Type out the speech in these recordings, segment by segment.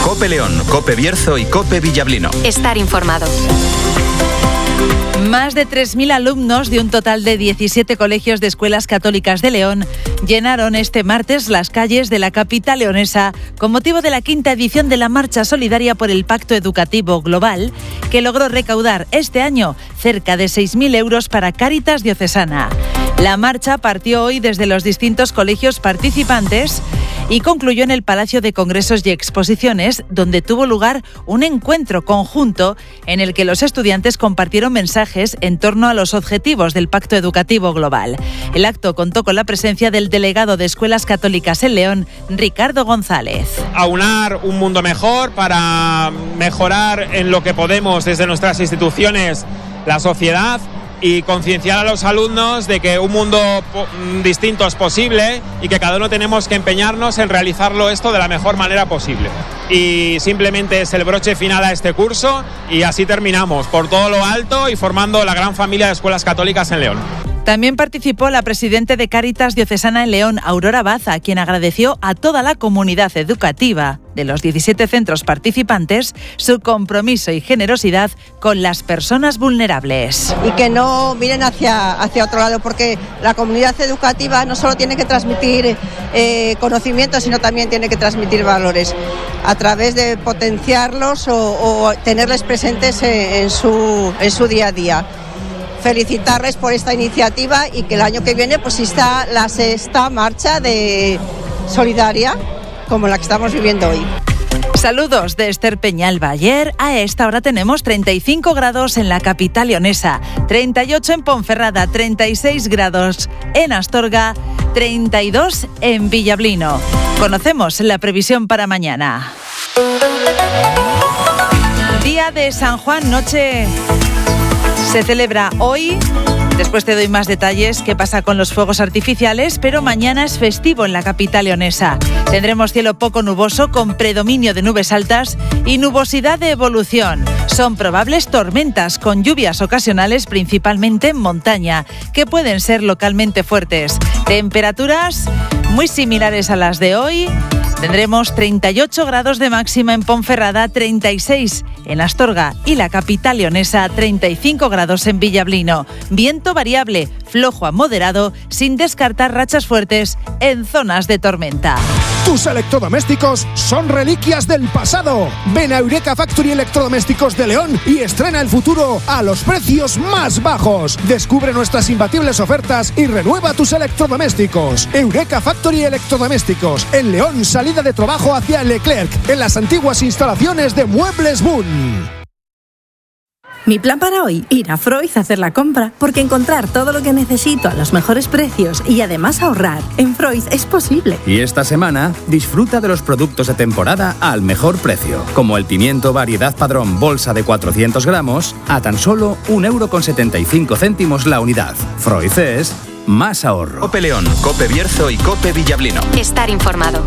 COPE León, COPE Bierzo y COPE Villablino. Estar informado. Más de 3.000 alumnos de un total de 17 colegios de escuelas católicas de León llenaron este martes las calles de la capital leonesa con motivo de la 5ª edición de la Marcha Solidaria por el Pacto Educativo Global, que logró recaudar este año cerca de 6.000 euros para Cáritas Diocesana. La marcha partió hoy desde los distintos colegios participantes y concluyó en el Palacio de Congresos y Exposiciones, donde tuvo lugar un encuentro conjunto en el que los estudiantes compartieron mensajes en torno a los objetivos del Pacto Educativo Global. El acto contó con la presencia del delegado de Escuelas Católicas en León, Ricardo González. Aunar un mundo mejor para mejorar en lo que podemos desde nuestras instituciones la sociedad y concienciar a los alumnos de que un mundo distinto es posible y que cada uno tenemos que empeñarnos en realizarlo esto de la mejor manera posible. Y simplemente es el broche final a este curso y así terminamos por todo lo alto y formando la gran familia de escuelas católicas en León. También participó la presidenta de Cáritas Diocesana en León, Aurora Baza, quien agradeció a toda la comunidad educativa de los 17 centros participantes su compromiso y generosidad con las personas vulnerables. Y que no miren hacia otro lado, porque la comunidad educativa no solo tiene que transmitir conocimientos, sino también tiene que transmitir valores a través de potenciarlos o tenerles presentes en su día a día. Felicitarles por esta iniciativa y que el año que viene pues está la 6ª marcha de solidaria como la que estamos viviendo hoy. Saludos de Esther Peñalba. Ayer a esta hora tenemos 35 grados en la capital leonesa, 38 en Ponferrada, 36 grados en Astorga, 32 en Villablino. Conocemos la previsión para mañana. Día de San Juan, noche se celebra hoy. Después te doy más detalles qué pasa con los fuegos artificiales, pero mañana es festivo en la capital leonesa. Tendremos cielo poco nuboso con predominio de nubes altas y nubosidad de evolución. Son probables tormentas con lluvias ocasionales, principalmente en montaña, que pueden ser localmente fuertes. Temperaturas muy similares a las de hoy. Tendremos 38 grados de máxima en Ponferrada, 36 en Astorga y la capital leonesa, 35 grados en Villablino. Viento variable, flojo a moderado, sin descartar rachas fuertes en zonas de tormenta. Tus electrodomésticos son reliquias del pasado. Ven a Eureka Factory Electrodomésticos de León y estrena el futuro a los precios más bajos. Descubre nuestras imbatibles ofertas y renueva tus electrodomésticos. Eureka Factory Electrodomésticos en León, salida de trabajo hacia Leclerc, en las antiguas instalaciones de Muebles Boon. Mi plan para hoy, ir a Freud a hacer la compra, porque encontrar todo lo que necesito a los mejores precios y además ahorrar en Freud es posible. Y esta semana, disfruta de los productos de temporada al mejor precio, como el pimiento variedad Padrón bolsa de 400 gramos a tan solo 1,75 € la unidad. Freud es más ahorro. COPE León, COPE Bierzo y COPE Villablino. Estar informado.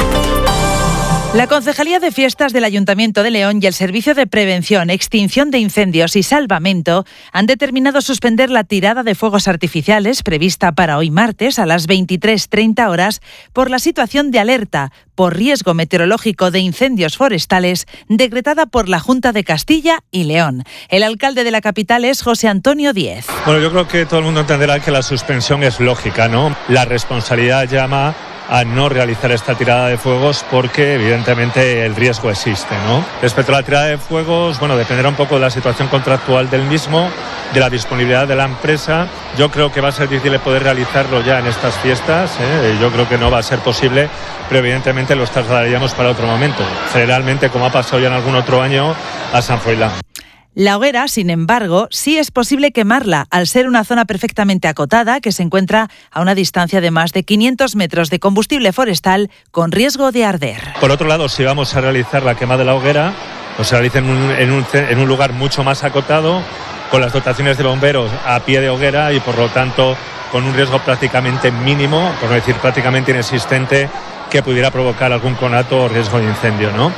La Concejalía de Fiestas del Ayuntamiento de León y el Servicio de Prevención, Extinción de Incendios y Salvamento han determinado suspender la tirada de fuegos artificiales prevista para hoy martes a las 23:30 horas por la situación de alerta por riesgo meteorológico de incendios forestales decretada por la Junta de Castilla y León. El alcalde de la capital es José Antonio Díez. Bueno, yo creo que todo el mundo entenderá que la suspensión es lógica, ¿no? La responsabilidad llama a no realizar esta tirada de fuegos porque evidentemente el riesgo existe, ¿no? Respecto a la tirada de fuegos, bueno, dependerá un poco de la situación contractual del mismo, de la disponibilidad de la empresa. Yo creo que va a ser difícil poder realizarlo ya en estas fiestas, yo creo que no va a ser posible, pero evidentemente los trasladaríamos para otro momento, generalmente como ha pasado ya en algún otro año a San Froilán. La hoguera, sin embargo, sí es posible quemarla, al ser una zona perfectamente acotada que se encuentra a una distancia de más de 500 metros de combustible forestal con riesgo de arder. Por otro lado, si vamos a realizar la quema de la hoguera, se realiza en un lugar mucho más acotado, con las dotaciones de bomberos a pie de hoguera y por lo tanto con un riesgo prácticamente mínimo, por no decir prácticamente inexistente, que pudiera provocar algún conato o riesgo de incendio, ¿no?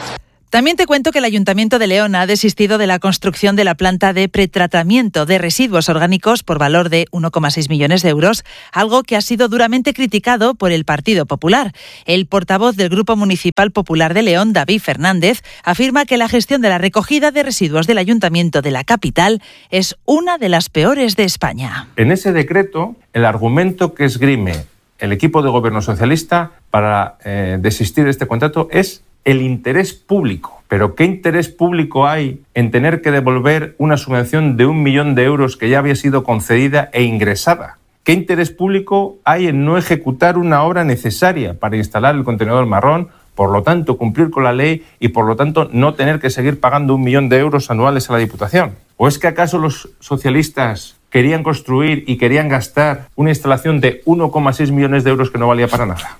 También te cuento que el Ayuntamiento de León ha desistido de la construcción de la planta de pretratamiento de residuos orgánicos por valor de 1,6 millones de euros, algo que ha sido duramente criticado por el Partido Popular. El portavoz del Grupo Municipal Popular de León, David Fernández, afirma que la gestión de la recogida de residuos del Ayuntamiento de la capital es una de las peores de España. En ese decreto, el argumento que esgrime el equipo de gobierno socialista para desistir de este contrato es el interés público. Pero ¿qué interés público hay en tener que devolver una subvención de 1 millón de euros que ya había sido concedida e ingresada? ¿Qué interés público hay en no ejecutar una obra necesaria para instalar el contenedor marrón, por lo tanto cumplir con la ley y por lo tanto no tener que seguir pagando 1 millón de euros anuales a la Diputación? ¿O es que acaso los socialistas querían construir y querían gastar una instalación de 1,6 millones de euros que no valía para nada?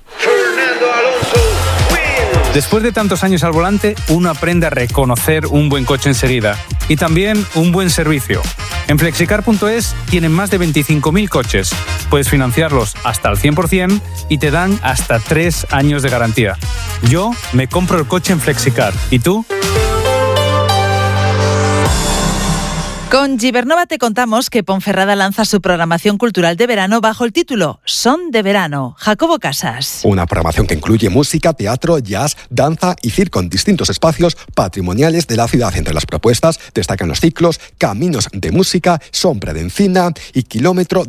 Después de tantos años al volante, uno aprende a reconocer un buen coche enseguida y también un buen servicio. En Flexicar.es tienen más de 25.000 coches. Puedes financiarlos hasta el 100% y te dan hasta 3 años de garantía. Yo me compro el coche en Flexicar. ¿Y tú? Con Gibernova te contamos que Ponferrada lanza su programación cultural de verano bajo el título Son de Verano. Jacobo Casas. Una programación que incluye música, teatro, jazz, danza y circo en distintos espacios patrimoniales de la ciudad. Entre las propuestas destacan los ciclos Caminos de Música, Sombra de Encina y Kilómetro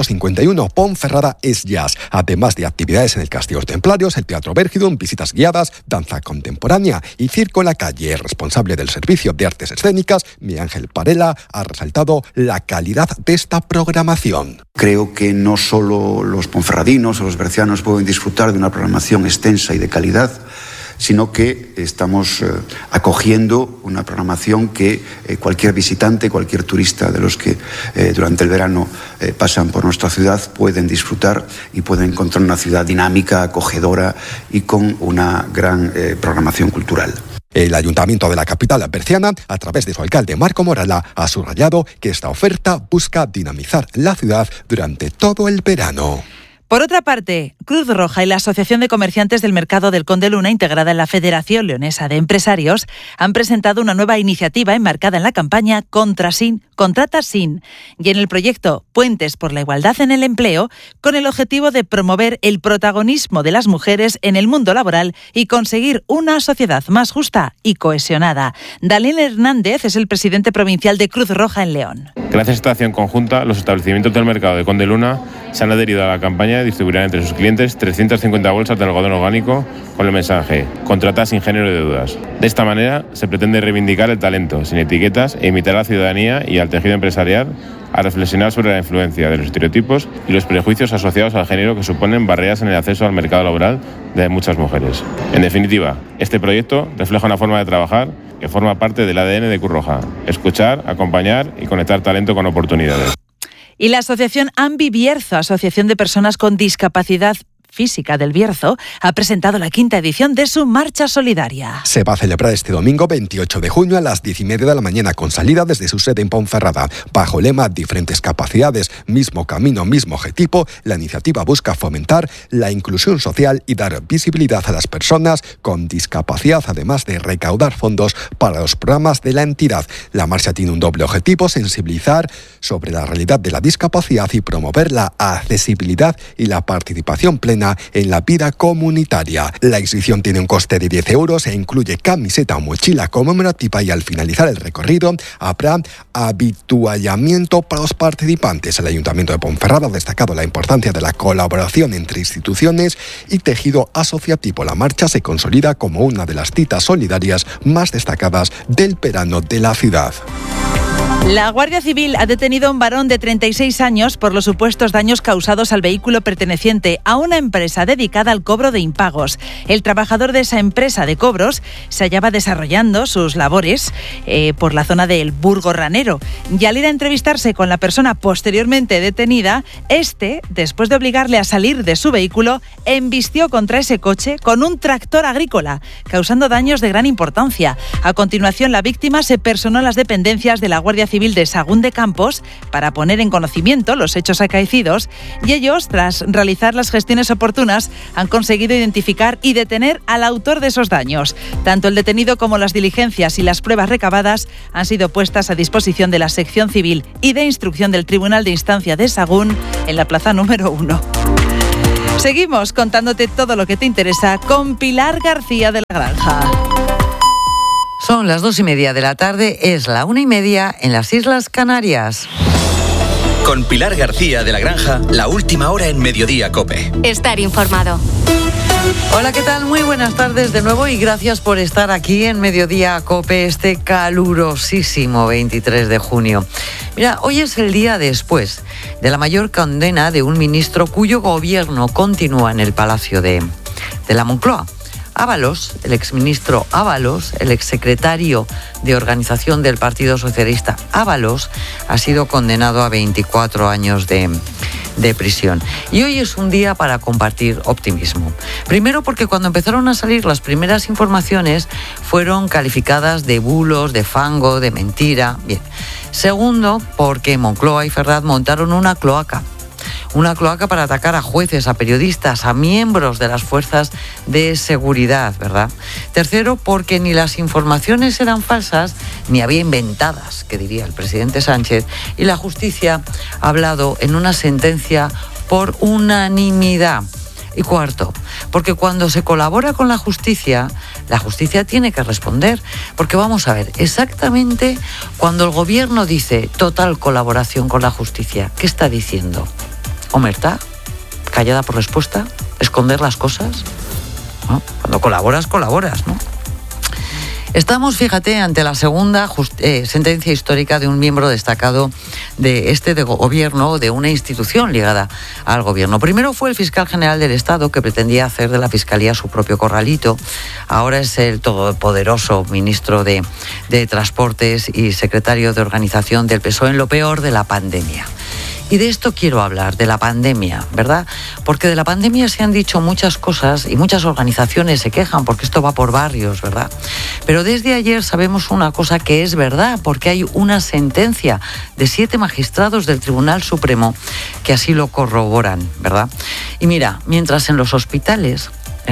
251 Ponferrada es Jazz. Además de actividades en el Castillo de los Templarios, el Teatro Vergidum, visitas guiadas, danza contemporánea y circo en la calle. El responsable del Servicio de Artes Escénicas, Miguel Ángel Parela, ha resaltado la calidad de esta programación. Creo que no solo los ponferradinos o los bercianos pueden disfrutar de una programación extensa y de calidad, sino que estamos acogiendo una programación que cualquier visitante, cualquier turista de los que durante el verano pasan por nuestra ciudad pueden disfrutar y pueden encontrar una ciudad dinámica, acogedora y con una gran programación cultural. El Ayuntamiento de la capital berciana, a través de su alcalde Marco Morala, ha subrayado que esta oferta busca dinamizar la ciudad durante todo el verano. Por otra parte, Cruz Roja y la Asociación de Comerciantes del Mercado del Conde Luna, integrada en la Federación Leonesa de Empresarios, han presentado una nueva iniciativa enmarcada en la campaña Contrata Sin y en el proyecto Puentes por la Igualdad en el Empleo, con el objetivo de promover el protagonismo de las mujeres en el mundo laboral y conseguir una sociedad más justa y cohesionada. Daniel Hernández es el presidente provincial de Cruz Roja en León. Gracias a esta acción conjunta, los establecimientos del mercado de Conde Luna se han adherido a la campaña y distribuirán entre sus clientes 350 bolsas de algodón orgánico con el mensaje «Contrata sin género de dudas». De esta manera se pretende reivindicar el talento, sin etiquetas, e invitar a la ciudadanía y al tejido empresarial a reflexionar sobre la influencia de los estereotipos y los prejuicios asociados al género que suponen barreras en el acceso al mercado laboral de muchas mujeres. En definitiva, este proyecto refleja una forma de trabajar que forma parte del ADN de Cruz Roja: escuchar, acompañar y conectar talento con oportunidades. Y la asociación Ambi Bierzo, Asociación de Personas con Discapacidad Física del Bierzo, ha presentado la 5ª edición de su Marcha Solidaria. Se va a celebrar este domingo 28 de junio a las 10:30 de la mañana con salida desde su sede en Ponferrada. Bajo el lema Diferentes capacidades, mismo camino, mismo objetivo, la iniciativa busca fomentar la inclusión social y dar visibilidad a las personas con discapacidad, además de recaudar fondos para los programas de la entidad. La marcha tiene un doble objetivo: sensibilizar sobre la realidad de la discapacidad y promover la accesibilidad y la participación plena en la vida comunitaria. La inscripción tiene un coste de 10 euros e incluye camiseta o mochila conmemorativa, y al finalizar el recorrido habrá habituallamiento para los participantes. El Ayuntamiento de Ponferrada ha destacado la importancia de la colaboración entre instituciones y tejido asociativo. La marcha se consolida como una de las citas solidarias más destacadas del verano de la ciudad. La Guardia Civil ha detenido a un varón de 36 años por los supuestos daños causados al vehículo perteneciente a una empresa dedicada al cobro de impagos. El trabajador de esa empresa de cobros se hallaba desarrollando sus labores por la zona del Burgo Ranero, y al ir a entrevistarse con la persona posteriormente detenida, después de obligarle a salir de su vehículo, embistió contra ese coche con un tractor agrícola, causando daños de gran importancia. A continuación, la víctima se personó en las dependencias de la Guardia Civil Civil de Sagún de Campos para poner en conocimiento los hechos acaecidos y ellos, tras realizar las gestiones oportunas, han conseguido identificar y detener al autor de esos daños. Tanto el detenido como las diligencias y las pruebas recabadas han sido puestas a disposición de la Sección Civil y de Instrucción del Tribunal de Instancia de Sagún en la plaza número 1. Seguimos contándote todo lo que te interesa con Pilar García de la Granja. Son las 2:30 de la tarde, es la 1:30 en las Islas Canarias. Con Pilar García de la Granja, la última hora en Mediodía COPE. Estar informado. Hola, ¿qué tal? Muy buenas tardes de nuevo y gracias por estar aquí en Mediodía COPE este calurosísimo 23 de junio. Mira, hoy es el día después de la mayor condena de un ministro cuyo gobierno continúa en el Palacio de la Moncloa. Ábalos, el exministro Ábalos, el exsecretario de organización del Partido Socialista Ábalos, ha sido condenado a 24 años de prisión. Y hoy es un día para compartir optimismo. Primero porque cuando empezaron a salir las primeras informaciones fueron calificadas de bulos, de fango, de mentira. Bien. Segundo, porque Moncloa y Ferraz montaron una cloaca para atacar a jueces, a periodistas, a miembros de las fuerzas de seguridad, ¿verdad? Tercero, porque ni las informaciones eran falsas ni había inventadas, que diría el presidente Sánchez, y la justicia ha hablado en una sentencia por unanimidad. Y cuarto, porque cuando se colabora con la justicia tiene que responder. Porque vamos a ver, exactamente cuando el gobierno dice total colaboración con la justicia, ¿qué está diciendo? ¿Omertá? ¿Callada por respuesta? ¿Esconder las cosas? ¿No? Cuando colaboras, ¿no? Estamos, fíjate, ante la segunda sentencia histórica de un miembro destacado de gobierno, de una institución ligada al gobierno. Primero fue el fiscal general del Estado, que pretendía hacer de la Fiscalía su propio corralito. Ahora es el todopoderoso ministro de Transportes y secretario de Organización del PSOE en lo peor de la pandemia. Y de esto quiero hablar, de la pandemia, ¿verdad? Porque de la pandemia se han dicho muchas cosas y muchas organizaciones se quejan porque esto va por barrios, ¿verdad? Pero desde ayer sabemos una cosa que es verdad, porque hay una sentencia de 7 magistrados del Tribunal Supremo que así lo corroboran, ¿verdad? Y mira, mientras en los hospitales,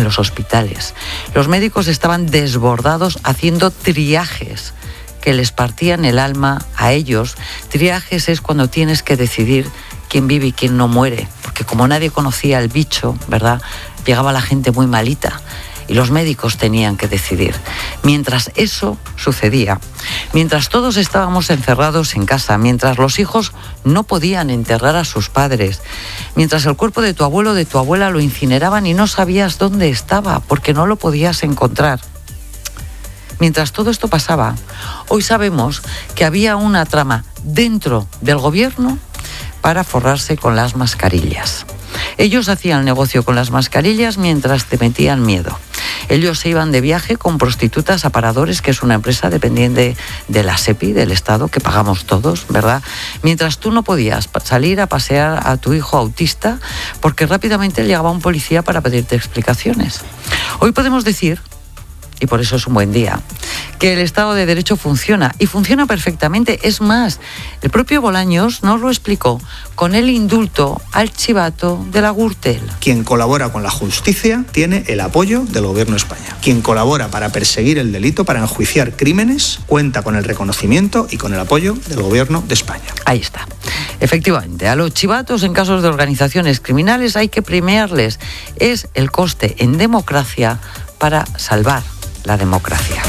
los médicos estaban desbordados haciendo triajes que les partían el alma a ellos. Triajes es cuando tienes que decidir quién vive y quién no muere, porque como nadie conocía el bicho, ¿verdad?, llegaba la gente muy malita y los médicos tenían que decidir. Mientras eso sucedía, mientras todos estábamos encerrados en casa, mientras los hijos no podían enterrar a sus padres, mientras el cuerpo de tu abuelo o de tu abuela lo incineraban y no sabías dónde estaba porque no lo podías encontrar. Mientras todo esto pasaba, hoy sabemos que había una trama dentro del gobierno para forrarse con las mascarillas. Ellos hacían negocio con las mascarillas mientras te metían miedo. Ellos se iban de viaje con prostitutas a Paradores, que es una empresa dependiente de la SEPI, del Estado, que pagamos todos, ¿verdad? Mientras tú no podías salir a pasear a tu hijo autista porque rápidamente llegaba un policía para pedirte explicaciones. Hoy podemos decir, y por eso es un buen día, que el Estado de Derecho funciona, y funciona perfectamente. Es más, el propio Bolaños nos lo explicó con el indulto al chivato de la Gürtel. Quien colabora con la justicia tiene el apoyo del Gobierno de España. Quien colabora para perseguir el delito, para enjuiciar crímenes, cuenta con el reconocimiento y con el apoyo del Gobierno de España. Ahí está. Efectivamente, a los chivatos en casos de organizaciones criminales hay que premiarles. Es el coste en democracia para salvar la democracia.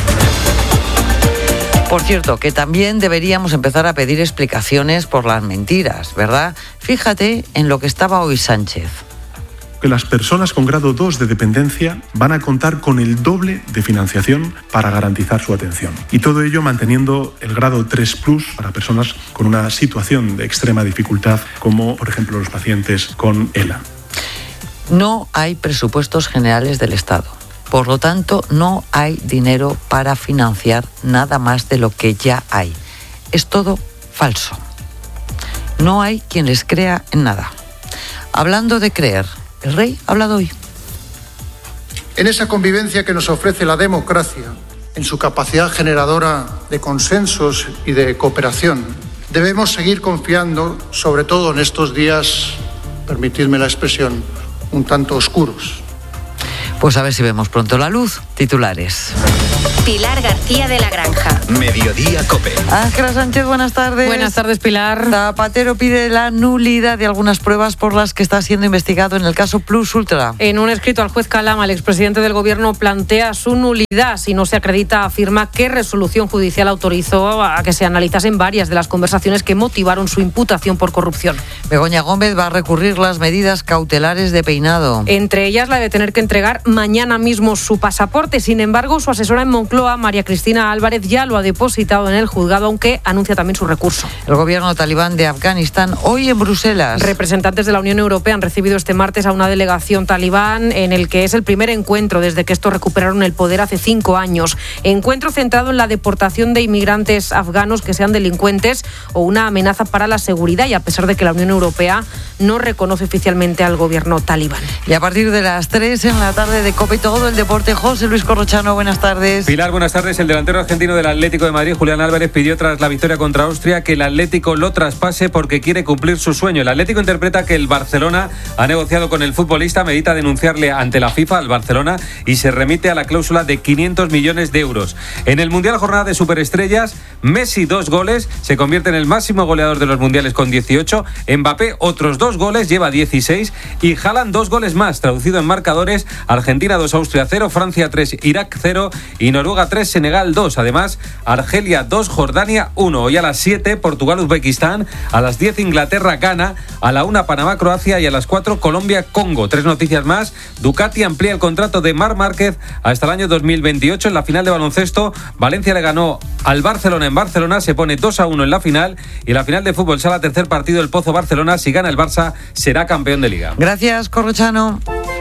Por cierto, que también deberíamos empezar a pedir explicaciones por las mentiras, ¿verdad? Fíjate en lo que estaba hoy Sánchez. Que las personas con grado 2 de dependencia van a contar con el doble de financiación para garantizar su atención. Y todo ello manteniendo el grado 3+ para personas con una situación de extrema dificultad, como por ejemplo los pacientes con ELA. No hay presupuestos generales del Estado. Por lo tanto, no hay dinero para financiar nada más de lo que ya hay. Es todo falso. No hay quien les crea en nada. Hablando de creer, el rey ha hablado hoy. En esa convivencia que nos ofrece la democracia, en su capacidad generadora de consensos y de cooperación. Debemos seguir confiando, sobre todo en estos días, permitidme la expresión, un tanto oscuros. Pues a ver si vemos pronto la luz. Titulares. Pilar García de la Granja. Mediodía COPE. Ángela Sánchez, buenas tardes. Buenas tardes, Pilar. Zapatero pide la nulidad de algunas pruebas por las que está siendo investigado en el caso Plus Ultra. En un escrito al juez Calama, el expresidente del Gobierno plantea su nulidad. Si no se acredita, afirma que resolución judicial autorizó a que se analizasen varias de las conversaciones que motivaron su imputación por corrupción. Begoña Gómez va a recurrir las medidas cautelares de Peinado. Entre ellas la de tener que entregar mañana mismo su pasaporte. Sin embargo, su asesora en Moncloa, María Cristina Álvarez, ya lo ha depositado en el juzgado, aunque anuncia también su recurso. El gobierno talibán de Afganistán hoy en Bruselas. Representantes de la Unión Europea han recibido este martes a una delegación talibán en el que es el primer encuentro desde que estos recuperaron el poder hace 5 años. Encuentro centrado en la deportación de inmigrantes afganos que sean delincuentes o una amenaza para la seguridad, y a pesar de que la Unión Europea no reconoce oficialmente al gobierno talibán. Y a partir de las 3 en la tarde de COPE todo el deporte. José Luis Corrochano, buenas tardes. Pilar, buenas tardes. El delantero argentino del Atlético de Madrid, Julián Álvarez, pidió tras la victoria contra Austria que el Atlético lo traspase porque quiere cumplir su sueño. El Atlético interpreta que el Barcelona ha negociado con el futbolista, medita denunciarle ante la FIFA al Barcelona y se remite a la cláusula de 500 millones de euros. En el Mundial Jornada de Superestrellas, Messi 2 goles, se convierte en el máximo goleador de los mundiales con 18, Mbappé otros 2 goles, lleva 16 y Haaland 2 goles más, traducido en marcadores: Argentina 2, Austria 0, Francia 3, Irak 0 y Noruega 3, Senegal 2. Además, Argelia 2, Jordania 1. Hoy a las 7, Portugal-Uzbekistán, a las 10, Inglaterra-Ghana, a la 1, Panamá-Croacia y a las 4, Colombia-Congo. 3 noticias más. Ducati amplía el contrato de Marc Márquez hasta el año 2028. En la final de baloncesto, Valencia le ganó al Barcelona en Barcelona, se pone 2-1 en la final, y en la final de fútbol sala, tercer partido, el Pozo-Barcelona. Si gana el Barça, será campeón de Liga. Gracias, Corrochano.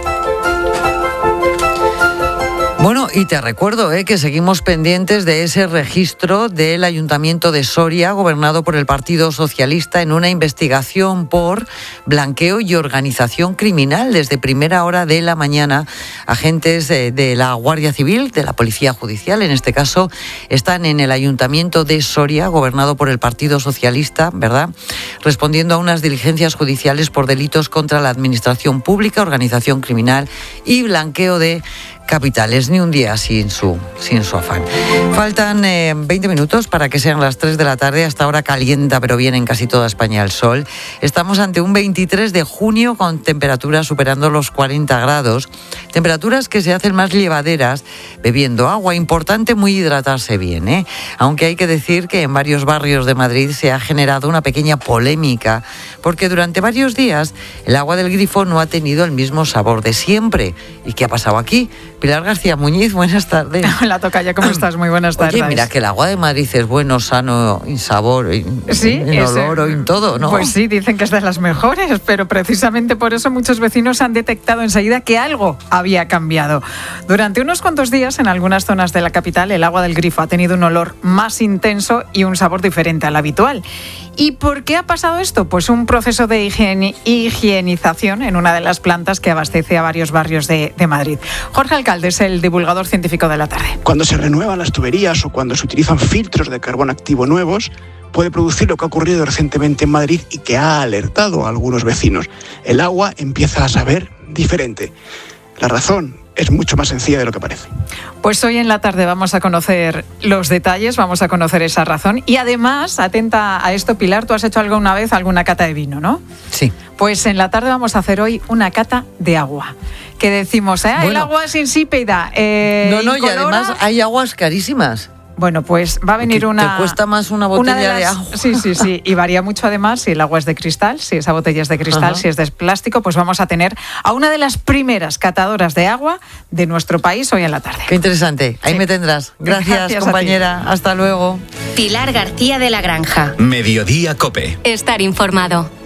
Bueno, y te recuerdo que seguimos pendientes de ese registro del Ayuntamiento de Soria, gobernado por el Partido Socialista, en una investigación por blanqueo y organización criminal. Desde primera hora de la mañana, agentes de la Guardia Civil, de la Policía Judicial, en este caso, están en el Ayuntamiento de Soria, gobernado por el Partido Socialista, ¿verdad?, respondiendo a unas diligencias judiciales por delitos contra la administración pública, organización criminal y blanqueo de capitales. Ni un día sin su afán. Faltan 20 minutos para que sean las 3 de la tarde. Hasta ahora calienta, pero bien en casi toda España el sol. Estamos ante un 23 de junio con temperaturas superando los 40 grados. Temperaturas que se hacen más llevaderas bebiendo agua. Importante muy hidratarse bien, Aunque hay que decir que en varios barrios de Madrid se ha generado una pequeña polémica porque durante varios días el agua del grifo no ha tenido el mismo sabor de siempre. ¿Y qué ha pasado aquí? Pilar García Muñiz, buenas tardes. Hola, tocaya, ¿cómo estás? Muy buenas tardes. Oye, mira que el agua de Madrid es bueno, sano, en sabor, en olor, en todo, ¿no? Pues sí, dicen que es de las mejores, pero precisamente por eso muchos vecinos han detectado enseguida que algo había cambiado. Durante unos cuantos días, en algunas zonas de la capital, el agua del grifo ha tenido un olor más intenso y un sabor diferente al habitual. ¿Y por qué ha pasado esto? Pues un proceso de higienización en una de las plantas que abastece a varios barrios de Madrid. Jorge Alcalde es el divulgador científico de la tarde. Cuando se renuevan las tuberías o cuando se utilizan filtros de carbón activo nuevos, puede producir lo que ha ocurrido recientemente en Madrid y que ha alertado a algunos vecinos. El agua empieza a saber diferente. La razón es mucho más sencilla de lo que parece. Pues hoy en la tarde vamos a conocer los detalles, vamos a conocer esa razón. Y además, atenta a esto, Pilar, tú has hecho alguna vez alguna cata de vino, ¿no? Sí. Pues en la tarde vamos a hacer hoy una cata de agua. Que decimos, bueno, el agua es insípida. No, y además hay aguas carísimas. Bueno, pues va a venir una... Te cuesta más una botella de agua. Sí. Y varía mucho además si el agua es de cristal, si esa botella es de cristal, si es de plástico. Pues vamos a tener a una de las primeras catadoras de agua de nuestro país hoy en la tarde. Qué interesante. Ahí me tendrás. Gracias compañera. Hasta luego. Pilar García de la Granja. Mediodía COPE. Estar informado.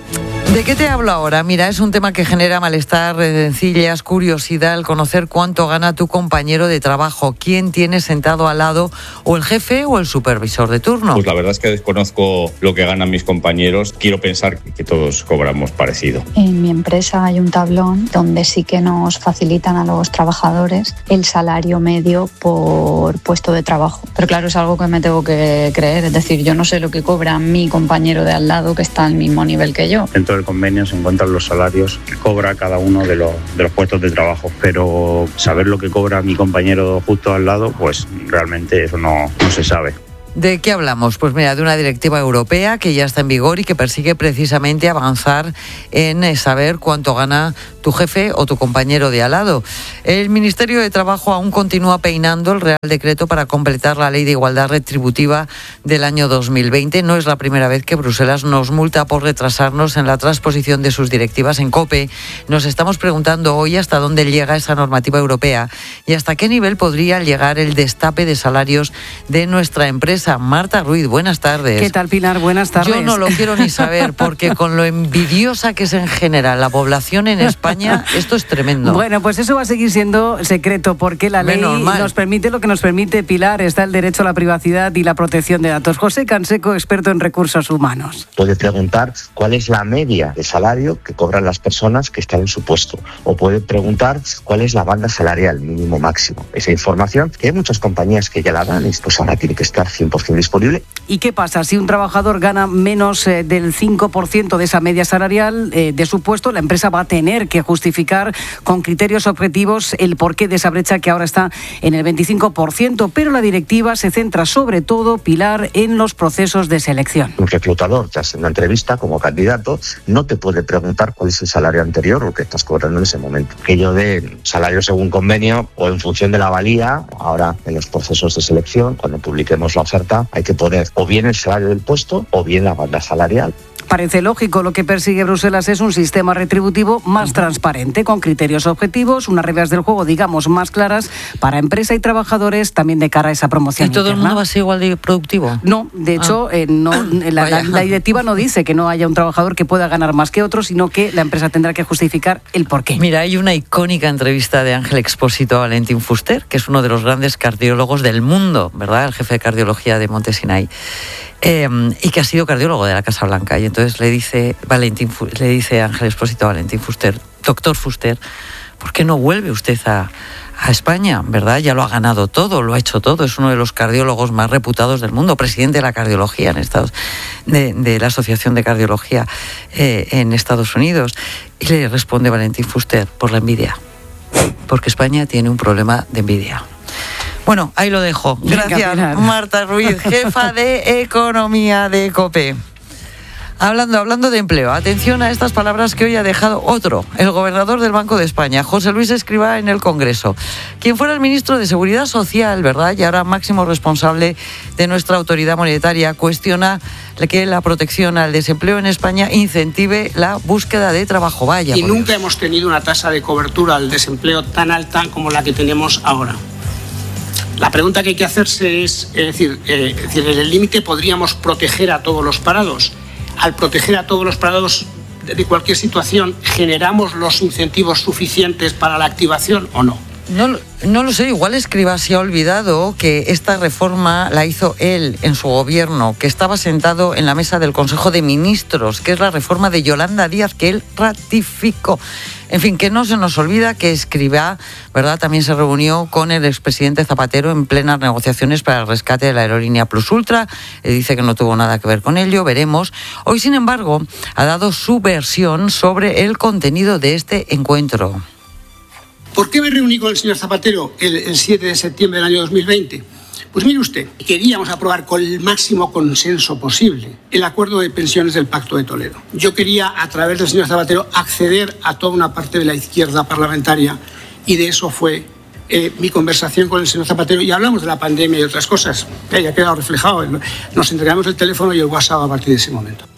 ¿De qué te hablo ahora? Mira, es un tema que genera malestar, rencillas, curiosidad, el conocer cuánto gana tu compañero de trabajo, quién tienes sentado al lado, o el jefe o el supervisor de turno. Pues la verdad es que desconozco lo que ganan mis compañeros. Quiero pensar que todos cobramos parecido. En mi empresa hay un tablón donde sí que nos facilitan a los trabajadores el salario medio por puesto de trabajo. Pero claro, es algo que me tengo que creer. Es decir, yo no sé lo que cobra mi compañero de al lado que está al mismo nivel que yo. Dentro del convenio se encuentran los salarios que cobra cada uno de los puestos de trabajo, pero saber lo que cobra mi compañero justo al lado, pues realmente eso no se sabe. ¿De qué hablamos? Pues mira, de una directiva europea que ya está en vigor y que persigue precisamente avanzar en saber cuánto gana tu jefe o tu compañero de al lado. El Ministerio de Trabajo aún continúa peinando el Real Decreto para completar la Ley de Igualdad Retributiva del año 2020. No es la primera vez que Bruselas nos multa por retrasarnos en la transposición de sus directivas. En COPE nos estamos preguntando hoy hasta dónde llega esa normativa europea y hasta qué nivel podría llegar el destape de salarios de nuestra empresa. Marta Ruiz, buenas tardes. ¿Qué tal, Pilar? Buenas tardes. Yo no lo quiero ni saber, porque con lo envidiosa que es en general la población en España, esto es tremendo. Bueno, pues eso va a seguir siendo secreto, porque la ley nos permite lo que nos permite, Pilar. Está el derecho a la privacidad y la protección de datos. José Canseco, experto en recursos humanos. Puede preguntar cuál es la media de salario que cobran las personas que están en su puesto. O puede preguntar cuál es la banda salarial mínimo máximo. Esa información, que hay muchas compañías que ya la dan, pues ahora tiene que estar 100% disponible. ¿Y qué pasa? Si un trabajador gana menos del 5% de esa media salarial de su puesto, la empresa va a tener que justificar con criterios objetivos el porqué de esa brecha que ahora está en el 25%, pero la directiva se centra sobre todo, Pilar, en los procesos de selección. Un reclutador, ya sea en una entrevista como candidato, no te puede preguntar cuál es el salario anterior o que estás cobrando en ese momento. Aquello de salario según convenio o en función de la valía, ahora en los procesos de selección, cuando publiquemos la oferta, hay que poner o bien el salario del puesto o bien la banda salarial. Parece lógico. Lo que persigue Bruselas es un sistema retributivo más transparente, con criterios objetivos, unas reglas del juego, digamos, más claras para empresa y trabajadores, también de cara a esa promoción. ¿Y todo interna. el mundo va a ser igual de productivo? No, de hecho, la directiva no dice que no haya un trabajador que pueda ganar más que otro, sino que la empresa tendrá que justificar el porqué. Mira, hay una icónica entrevista de Ángel Expósito a Valentín Fuster, que es uno de los grandes cardiólogos del mundo, ¿verdad? El jefe de cardiología de Monte Sinai. Y que ha sido cardiólogo de la Casa Blanca. Y entonces le dice Ángel Expósito a Valentín Fuster: doctor Fuster, ¿por qué no vuelve usted a España? ¿Verdad? Ya lo ha ganado todo, lo ha hecho todo. Es uno de los cardiólogos más reputados del mundo, presidente de la cardiología en Estados de la Asociación de Cardiología en Estados Unidos. Y le responde Valentín Fuster: por la envidia. Porque España tiene un problema de envidia. Bueno, ahí lo dejo. Gracias, Marta Ruiz, jefa de Economía de COPE. Hablando de empleo, atención a estas palabras que hoy ha dejado otro, el gobernador del Banco de España, José Luis Escrivá, en el Congreso. Quien fuera el ministro de Seguridad Social, ¿verdad?, y ahora máximo responsable de nuestra autoridad monetaria, cuestiona que la protección al desempleo en España incentive la búsqueda de trabajo. Vaya. Y nunca hemos tenido una tasa de cobertura al desempleo tan alta como la que tenemos ahora. La pregunta que hay que hacerse es decir, en el límite podríamos proteger a todos los parados. Al proteger a todos los parados de cualquier situación, ¿generamos los incentivos suficientes para la activación o no? No lo sé, igual Escrivá se ha olvidado que esta reforma la hizo él en su gobierno, que estaba sentado en la mesa del Consejo de Ministros, que es la reforma de Yolanda Díaz que él ratificó. En fin, que no se nos olvida que Escrivá, ¿verdad?, también se reunió con el expresidente Zapatero en plenas negociaciones para el rescate de la aerolínea Plus Ultra. Dice que no tuvo nada que ver con ello, veremos. Hoy, sin embargo, ha dado su versión sobre el contenido de este encuentro. ¿Por qué me reuní con el señor Zapatero el 7 de septiembre del año 2020? Pues mire usted, queríamos aprobar con el máximo consenso posible el acuerdo de pensiones del Pacto de Toledo. Yo quería, a través del señor Zapatero, acceder a toda una parte de la izquierda parlamentaria, y de eso fue mi conversación con el señor Zapatero, y hablamos de la pandemia y otras cosas. Ya ha quedado reflejado. Nos entregamos el teléfono y el WhatsApp a partir de ese momento.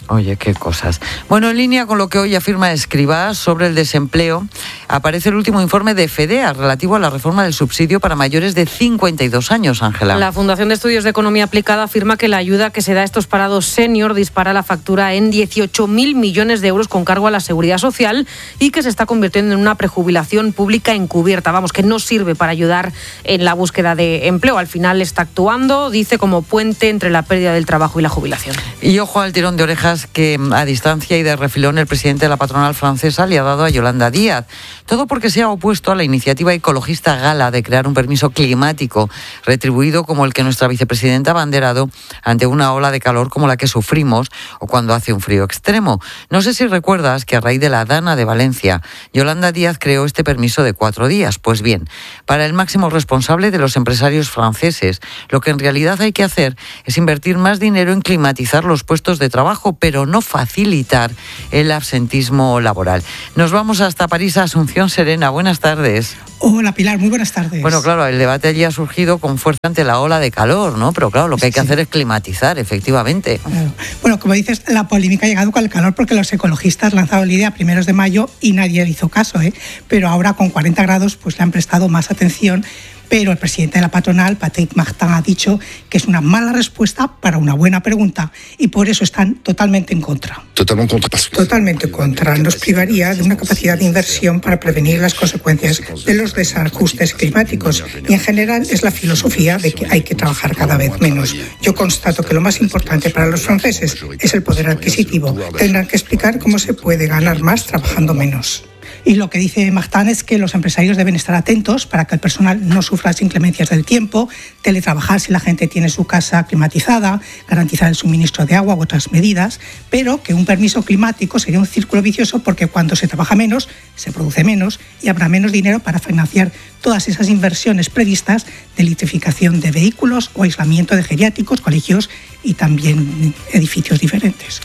Oye, qué cosas. Bueno, en línea con lo que hoy afirma Escrivá sobre el desempleo, aparece el último informe de FEDEA relativo a la reforma del subsidio para mayores de 52 años, Ángela. La Fundación de Estudios de Economía Aplicada afirma que la ayuda que se da a estos parados senior dispara la factura en 18.000 millones de euros con cargo a la Seguridad Social y que se está convirtiendo en una prejubilación pública encubierta. Vamos, que no sirve para ayudar en la búsqueda de empleo. Al final está actuando, dice, como puente entre la pérdida del trabajo y la jubilación. Y ojo al tirón de orejas que a distancia y de refilón el presidente de la patronal francesa le ha dado a Yolanda Díaz. Todo porque se ha opuesto a la iniciativa ecologista gala de crear un permiso climático retribuido como el que nuestra vicepresidenta ha abanderado ante una ola de calor como la que sufrimos o cuando hace un frío extremo. No sé si recuerdas que a raíz de la Dana de Valencia, Yolanda Díaz creó este permiso de 4 días. Pues bien, para el máximo responsable de los empresarios franceses, lo que en realidad hay que hacer es invertir más dinero en climatizar los puestos de trabajo, pero no facilitar el absentismo laboral. Nos vamos hasta París, a Asunción Serena. Buenas tardes. Hola Pilar, muy buenas tardes. Bueno, claro, el debate allí ha surgido con fuerza ante la ola de calor, ¿no? Pero claro, lo que hay que hacer es climatizar, efectivamente. Claro. Bueno, como dices, la polémica ha llegado con el calor porque los ecologistas lanzaron la idea a primeros de mayo y nadie le hizo caso, ¿eh? Pero ahora con 40 grados pues le han prestado más atención. Pero el presidente de la patronal, Patrick Martin, ha dicho que es una mala respuesta para una buena pregunta y por eso están totalmente en contra. Totalmente en contra. Nos privaría de una capacidad de inversión para prevenir las consecuencias de los desajustes climáticos y en general es la filosofía de que hay que trabajar cada vez menos. Yo constato que lo más importante para los franceses es el poder adquisitivo. Tendrán que explicar cómo se puede ganar más trabajando menos. Y lo que dice Martin es que los empresarios deben estar atentos para que el personal no sufra las inclemencias del tiempo, teletrabajar si la gente tiene su casa climatizada, garantizar el suministro de agua u otras medidas, pero que un permiso climático sería un círculo vicioso porque cuando se trabaja menos, se produce menos y habrá menos dinero para financiar todas esas inversiones previstas de electrificación de vehículos o aislamiento de geriátricos, colegios y también edificios diferentes.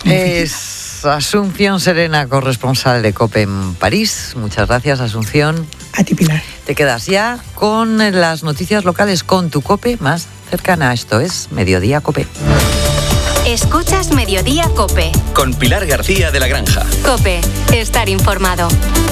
Asunción Serena, corresponsal de COPE en París. Muchas gracias, Asunción. A ti, Pilar. Te quedas ya con las noticias locales con tu COPE más cercana. Esto es Mediodía COPE. Escuchas Mediodía COPE. Con Pilar García de la Granja. COPE, estar informado.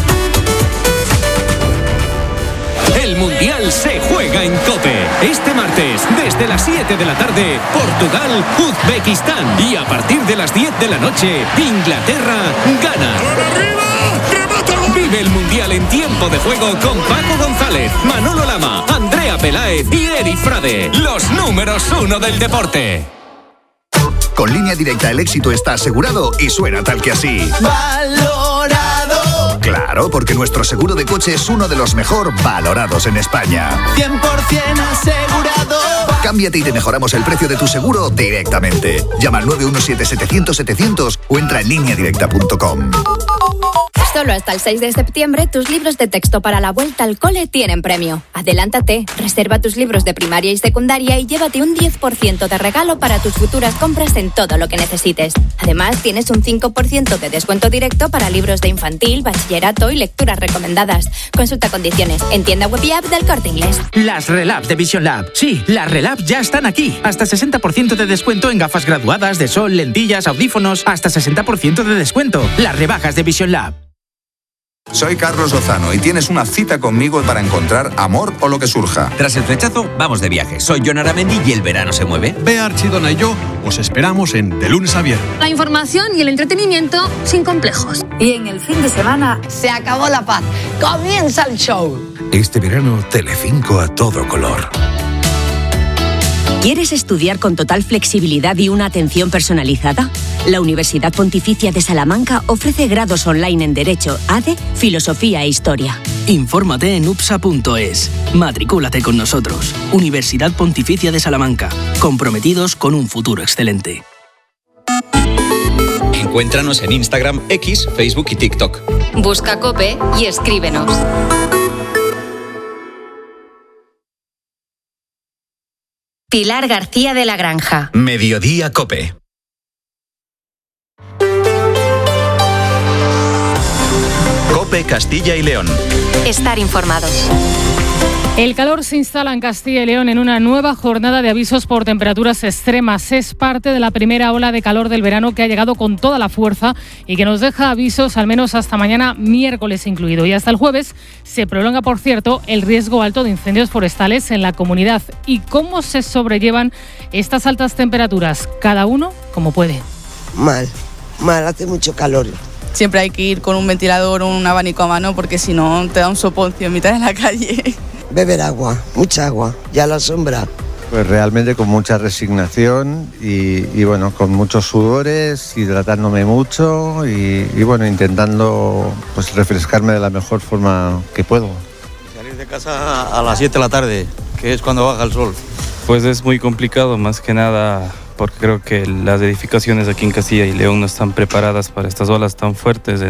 El Mundial se juega en COPE. Este martes, desde las 7 de la tarde, Portugal, Uzbekistán. Y a partir de las 10 de la noche, Inglaterra, Ghana. Vive el Mundial en tiempo de juego con Paco González, Manolo Lama, Andrea Peláez y Eri Frade. Los números 1 del deporte. Con Línea Directa el éxito está asegurado y suena tal que así. Valorado. Claro, porque nuestro seguro de coche es uno de los mejor valorados en España. 100% asegurado. Cámbiate y te mejoramos el precio de tu seguro directamente. Llama al 917-700-700 o entra en lineadirecta.com. Solo hasta el 6 de septiembre, tus libros de texto para la vuelta al cole tienen premio. Adelántate, reserva tus libros de primaria y secundaria y llévate un 10% de regalo para tus futuras compras en todo lo que necesites. Además, tienes un 5% de descuento directo para libros de infantil, bachillerato y lecturas recomendadas. Consulta condiciones en tienda web y app del Corte Inglés. Las Relabs de Vision Lab. Sí, las Relabs ya están aquí. Hasta 60% de descuento en gafas graduadas, de sol, lentillas, audífonos. Hasta 60% de descuento. Las rebajas de Vision Lab. Soy Carlos Lozano y tienes una cita conmigo para encontrar amor o lo que surja. Tras el flechazo, vamos de viaje. Soy Jon Aramendi y el verano se mueve. Bea Archidona y yo os esperamos en De Lunes a Viernes. La información y el entretenimiento sin complejos. Y en el fin de semana se acabó la paz. Comienza el show. Este verano, Telecinco a todo color. ¿Quieres estudiar con total flexibilidad y una atención personalizada? La Universidad Pontificia de Salamanca ofrece grados online en Derecho, ADE, Filosofía e Historia. Infórmate en upsa.es. Matricúlate con nosotros. Universidad Pontificia de Salamanca. Comprometidos con un futuro excelente. Encuéntranos en Instagram, X, Facebook y TikTok. Busca COPE y escríbenos. Pilar García de la Granja. Mediodía COPE. COPE Castilla y León. Estar informados. El calor se instala en Castilla y León en una nueva jornada de avisos por temperaturas extremas. Es parte de la primera ola de calor del verano que ha llegado con toda la fuerza y que nos deja avisos al menos hasta mañana miércoles incluido. Y hasta el jueves se prolonga, por cierto, el riesgo alto de incendios forestales en la comunidad. ¿Y cómo se sobrellevan estas altas temperaturas? Cada uno como puede. Mal, hace mucho calor. Siempre hay que ir con un ventilador o un abanico a mano porque si no te da un soponcio en mitad de la calle. Beber agua, mucha agua, y a la sombra. Pues realmente con mucha resignación y bueno, con muchos sudores, hidratándome mucho y bueno, intentando pues refrescarme de la mejor forma que puedo. Salir de casa a las 7 de la tarde, que es cuando baja el sol. Pues es muy complicado, más que nada porque creo que las edificaciones aquí en Castilla y León no están preparadas para estas olas tan fuertes.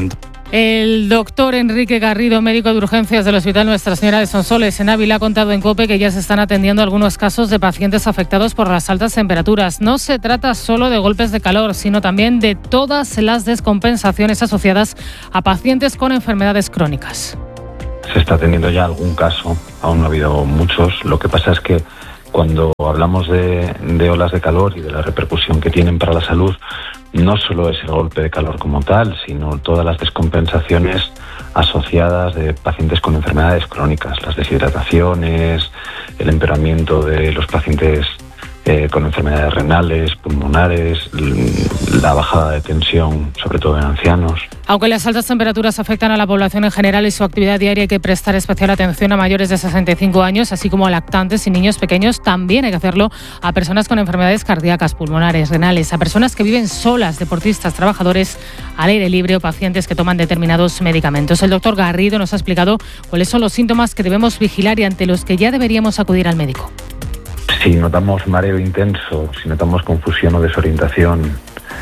El doctor Enrique Garrido, médico de urgencias del Hospital Nuestra Señora de Sonsoles en Ávila, ha contado en COPE que ya se están atendiendo algunos casos de pacientes afectados por las altas temperaturas. No se trata solo de golpes de calor, sino también de todas las descompensaciones asociadas a pacientes con enfermedades crónicas. Se está teniendo ya algún caso, aún no ha habido muchos. Lo que pasa es que cuando hablamos de olas de calor y de la repercusión que tienen para la salud, no solo es el golpe de calor como tal, sino todas las descompensaciones asociadas de pacientes con enfermedades crónicas, las deshidrataciones, el empeoramiento de los pacientes con enfermedades renales, pulmonares, la bajada de tensión, sobre todo en ancianos. Aunque las altas temperaturas afectan a la población en general y su actividad diaria, hay que prestar especial atención a mayores de 65 años, así como a lactantes y niños pequeños. También hay que hacerlo a personas con enfermedades cardíacas, pulmonares, renales, a personas que viven solas, deportistas, trabajadores al aire libre o pacientes que toman determinados medicamentos. El doctor Garrido nos ha explicado cuáles son los síntomas que debemos vigilar y ante los que ya deberíamos acudir al médico. Si notamos mareo intenso, si notamos confusión o desorientación,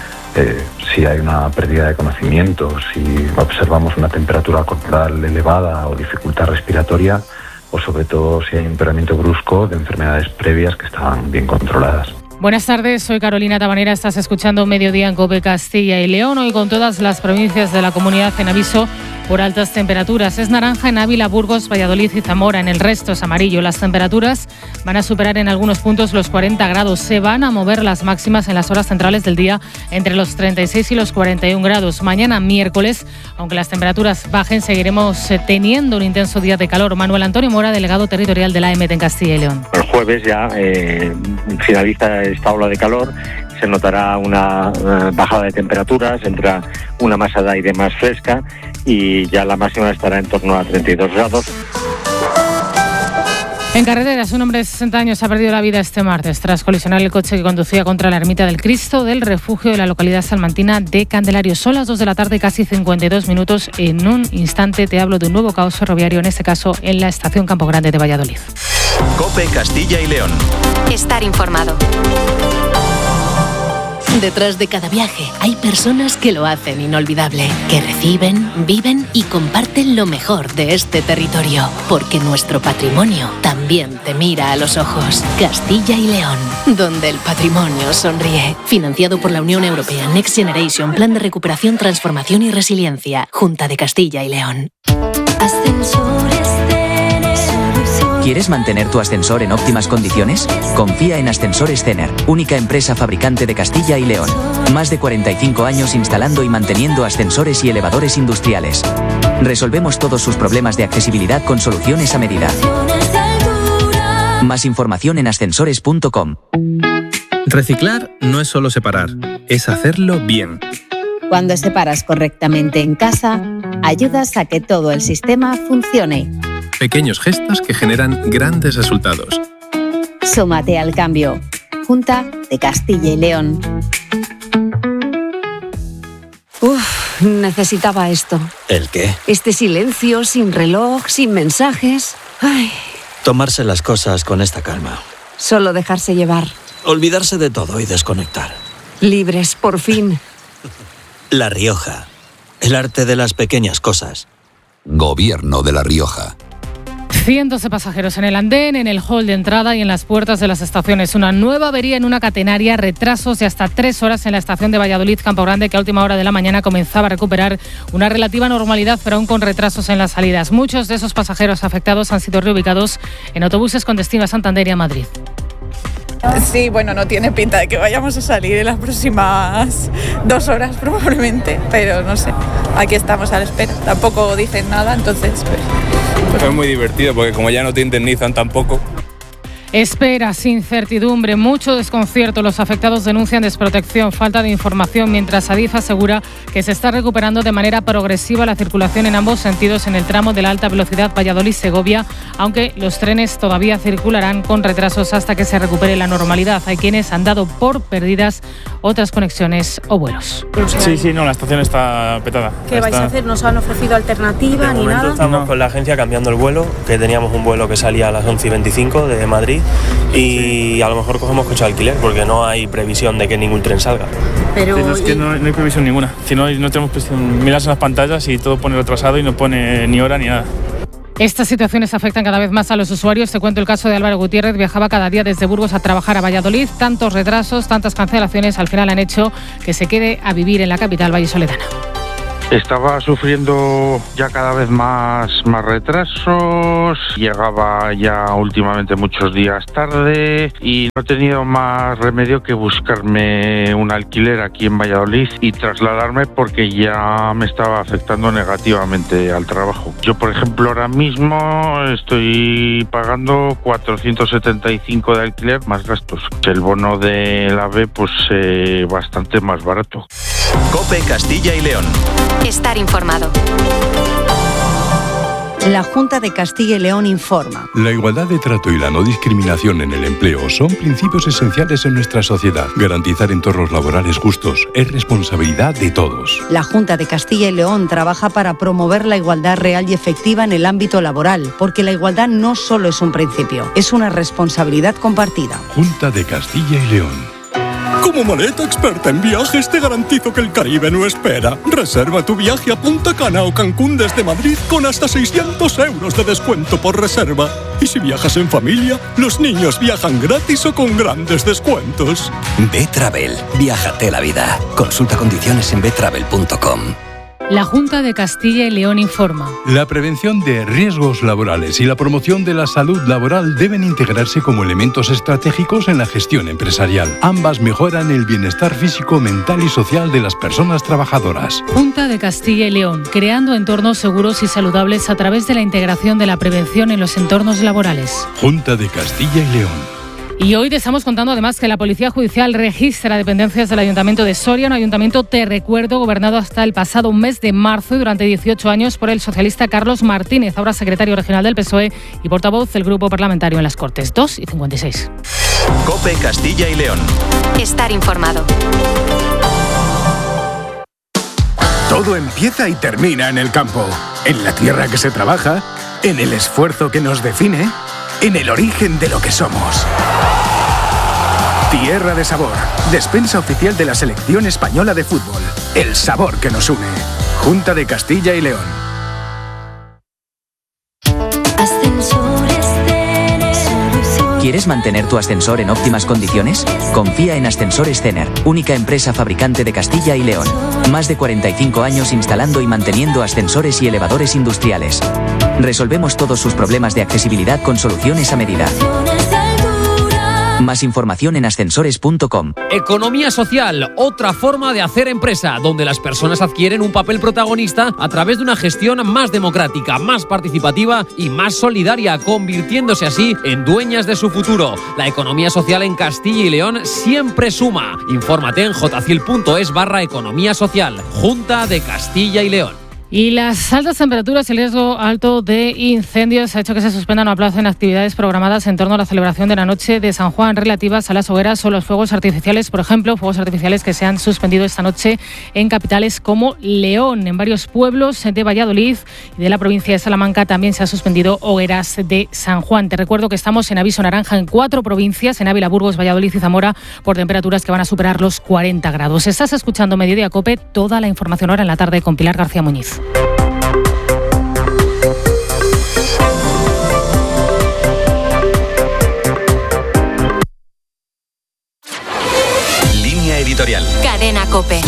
si hay una pérdida de conocimiento, si observamos una temperatura corporal elevada o dificultad respiratoria, o sobre todo si hay un empeoramiento brusco de enfermedades previas que estaban bien controladas. Buenas tardes, soy Carolina Tabanera, estás escuchando Mediodía en COPE Castilla y León, hoy con todas las provincias de la comunidad en aviso por altas temperaturas. Es naranja en Ávila, Burgos, Valladolid y Zamora, en el resto es amarillo. Las temperaturas van a superar en algunos puntos los 40 grados, se van a mover las máximas en las horas centrales del día entre los 36 y los 41 grados. Mañana miércoles, aunque las temperaturas bajen, seguiremos teniendo un intenso día de calor. Manuel Antonio Mora, delegado territorial de la AEMET en Castilla y León. El jueves ya finaliza esta ola de calor, se notará una bajada de temperaturas, entra una masa de aire más fresca y ya la máxima estará en torno a 32 grados. En carreteras, un hombre de 60 años ha perdido la vida este martes tras colisionar el coche que conducía contra la ermita del Cristo del refugio de la localidad salmantina de Candelario. Son las 2 de la tarde, casi 52 minutos. En un instante te hablo de un nuevo caos ferroviario, en este caso en la estación Campo Grande de Valladolid. COPE Castilla y León. Estar informado. Detrás de cada viaje hay personas que lo hacen inolvidable, que reciben, viven y comparten lo mejor de este territorio, porque nuestro patrimonio también te mira a los ojos. Castilla y León, donde el patrimonio sonríe. Financiado por la Unión Europea Next Generation, Plan de Recuperación, Transformación y Resiliencia, Junta de Castilla y León. ¿Quieres mantener tu ascensor en óptimas condiciones? Confía en Ascensores Cener, única empresa fabricante de Castilla y León. Más de 45 años instalando y manteniendo ascensores y elevadores industriales. Resolvemos todos sus problemas de accesibilidad con soluciones a medida. Más información en ascensores.com. Reciclar no es solo separar, es hacerlo bien. Cuando separas correctamente en casa, ayudas a que todo el sistema funcione. Pequeños gestos que generan grandes resultados. Súmate al cambio. Junta de Castilla y León. Necesitaba esto. ¿El qué? Este silencio, sin reloj, sin mensajes. Ay. Tomarse las cosas con esta calma. Solo dejarse llevar. Olvidarse de todo y desconectar. Libres, por fin. La Rioja. El arte de las pequeñas cosas. Gobierno de La Rioja. Cientos de pasajeros en el andén, en el hall de entrada y en las puertas de las estaciones. Una nueva avería en una catenaria, retrasos de hasta 3 horas en la estación de Valladolid Campo Grande, que a última hora de la mañana comenzaba a recuperar una relativa normalidad, pero aún con retrasos en las salidas. Muchos de esos pasajeros afectados han sido reubicados en autobuses con destino a Santander y a Madrid. Sí, bueno, no tiene pinta de que vayamos a salir en las próximas 2 horas probablemente, pero no sé, aquí estamos a la espera. Tampoco dicen nada, entonces pues... Es muy divertido porque como ya no te indemnizan tampoco. Esperas, incertidumbre, mucho desconcierto. Los afectados denuncian desprotección, falta de información, mientras Adif asegura que se está recuperando de manera progresiva la circulación en ambos sentidos en el tramo de la alta velocidad Valladolid-Segovia, aunque los trenes todavía circularán con retrasos hasta que se recupere la normalidad. Hay quienes han dado por perdidas otras conexiones o vuelos. Sí, no, la estación está petada. ¿Qué vais a hacer? ¿Nos han ofrecido alternativa ni nada? Estamos con la agencia cambiando el vuelo, que teníamos un vuelo que salía a las 11:25 de Madrid y a lo mejor cogemos coche de alquiler porque no hay previsión de que ningún tren salga. Pero es que no hay previsión ninguna. Si no tenemos previsión, miras en las pantallas y todo pone retrasado y no pone ni hora ni nada. Estas situaciones afectan cada vez más a los usuarios. Te cuento el caso de Álvaro Gutiérrez. Viajaba cada día desde Burgos a trabajar a Valladolid. Tantos retrasos, tantas cancelaciones, al final han hecho que se quede a vivir en la capital vallisoletana. Estaba sufriendo ya cada vez más retrasos, llegaba ya últimamente muchos días tarde y no he tenido más remedio que buscarme un alquiler aquí en Valladolid y trasladarme porque ya me estaba afectando negativamente al trabajo. Yo, por ejemplo, ahora mismo estoy pagando 475 de alquiler más gastos. El bono del AVE, pues bastante más barato. COPE Castilla y León. Estar informado. La Junta de Castilla y León informa. La igualdad de trato y la no discriminación en el empleo son principios esenciales en nuestra sociedad. Garantizar entornos laborales justos es responsabilidad de todos. La Junta de Castilla y León trabaja para promover la igualdad real y efectiva en el ámbito laboral, porque la igualdad no solo es un principio, es una responsabilidad compartida. Junta de Castilla y León. Como maleta experta en viajes te garantizo que el Caribe no espera. Reserva tu viaje a Punta Cana o Cancún desde Madrid con hasta 600 euros de descuento por reserva. Y si viajas en familia, los niños viajan gratis o con grandes descuentos. B-Travel. Viájate la vida. Consulta condiciones en btravel.com. La Junta de Castilla y León informa. La prevención de riesgos laborales y la promoción de la salud laboral deben integrarse como elementos estratégicos en la gestión empresarial. Ambas mejoran el bienestar físico, mental y social de las personas trabajadoras. Junta de Castilla y León, creando entornos seguros y saludables a través de la integración de la prevención en los entornos laborales. Junta de Castilla y León. Y hoy te estamos contando además que la Policía Judicial registra dependencias del Ayuntamiento de Soria, un ayuntamiento, te recuerdo, gobernado hasta el pasado mes de marzo y durante 18 años por el socialista Carlos Martínez, ahora secretario regional del PSOE y portavoz del Grupo Parlamentario en las Cortes. 2:56. COPE Castilla y León. Estar informado. Todo empieza y termina en el campo, en la tierra que se trabaja, en el esfuerzo que nos define, en el origen de lo que somos. Tierra de Sabor, despensa oficial de la Selección Española de Fútbol. El sabor que nos une. Junta de Castilla y León. ¿Quieres mantener tu ascensor en óptimas condiciones? Confía en Ascensores Zener, única empresa fabricante de Castilla y León. Más de 45 años instalando y manteniendo ascensores y elevadores industriales. Resolvemos todos sus problemas de accesibilidad con soluciones a medida. Más información en ascensores.com. Economía social, otra forma de hacer empresa, donde las personas adquieren un papel protagonista a través de una gestión más democrática, más participativa y más solidaria, convirtiéndose así en dueñas de su futuro. La economía social en Castilla y León siempre suma. Infórmate en jcil.es/economía social. Junta de Castilla y León. Y las altas temperaturas y el riesgo alto de incendios ha hecho que se suspendan o aplacen actividades programadas en torno a la celebración de la noche de San Juan relativas a las hogueras o los fuegos artificiales. Por ejemplo, fuegos artificiales que se han suspendido esta noche en capitales como León. En varios pueblos de Valladolid y de la provincia de Salamanca también se han suspendido hogueras de San Juan. Te recuerdo que estamos en aviso naranja en 4 provincias, en Ávila, Burgos, Valladolid y Zamora, por temperaturas que van a superar los 40 grados. Estás escuchando Mediodía COPE, toda la información ahora en la tarde con Pilar García Muñiz. editorial. Cadena COPE.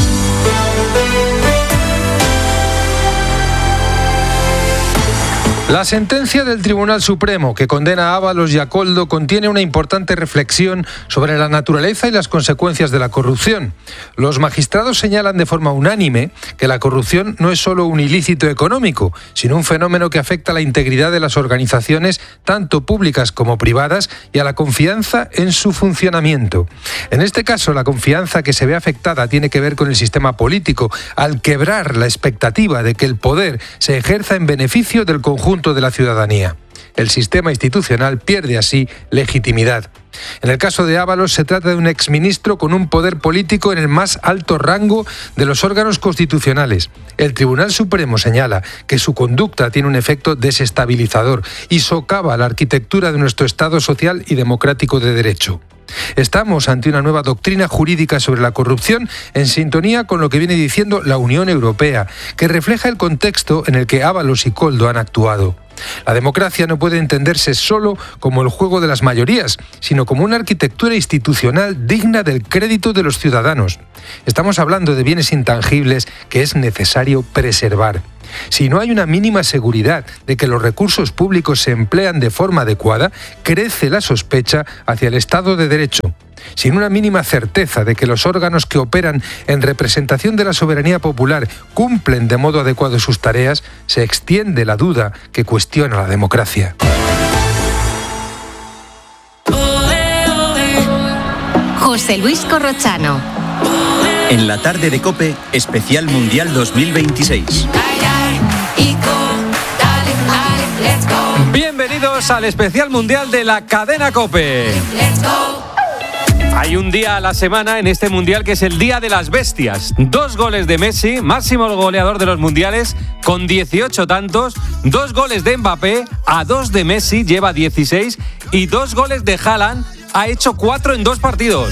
La sentencia del Tribunal Supremo que condena a Ábalos y a Koldo contiene una importante reflexión sobre la naturaleza y las consecuencias de la corrupción. Los magistrados señalan de forma unánime que la corrupción no es solo un ilícito económico, sino un fenómeno que afecta a la integridad de las organizaciones, tanto públicas como privadas, y a la confianza en su funcionamiento. En este caso, la confianza que se ve afectada tiene que ver con el sistema político, al quebrar la expectativa de que el poder se ejerza en beneficio del conjunto de la ciudadanía. El sistema institucional pierde así legitimidad. En el caso de Ábalos se trata de un exministro con un poder político en el más alto rango de los órganos constitucionales. El Tribunal Supremo señala que su conducta tiene un efecto desestabilizador y socava la arquitectura de nuestro Estado social y democrático de derecho. Estamos ante una nueva doctrina jurídica sobre la corrupción en sintonía con lo que viene diciendo la Unión Europea, que refleja el contexto en el que Ábalos y Koldo han actuado. La democracia no puede entenderse solo como el juego de las mayorías, sino como una arquitectura institucional digna del crédito de los ciudadanos. Estamos hablando de bienes intangibles que es necesario preservar. Si no hay una mínima seguridad de que los recursos públicos se emplean de forma adecuada, crece la sospecha hacia el Estado de Derecho. Sin una mínima certeza de que los órganos que operan en representación de la soberanía popular cumplen de modo adecuado sus tareas, se extiende la duda que cuestiona la democracia. José Luis Corrochano. En la tarde de COPE, especial Mundial 2026. Bienvenidos al especial Mundial de la cadena COPE. Hay un día a la semana en este Mundial que es el Día de las Bestias. 2 goles de Messi, máximo goleador de los mundiales, con 18 tantos. 2 goles de Mbappé, a 2 de Messi, lleva 16. Y 2 goles de Haaland, ha hecho 4 en 2 partidos.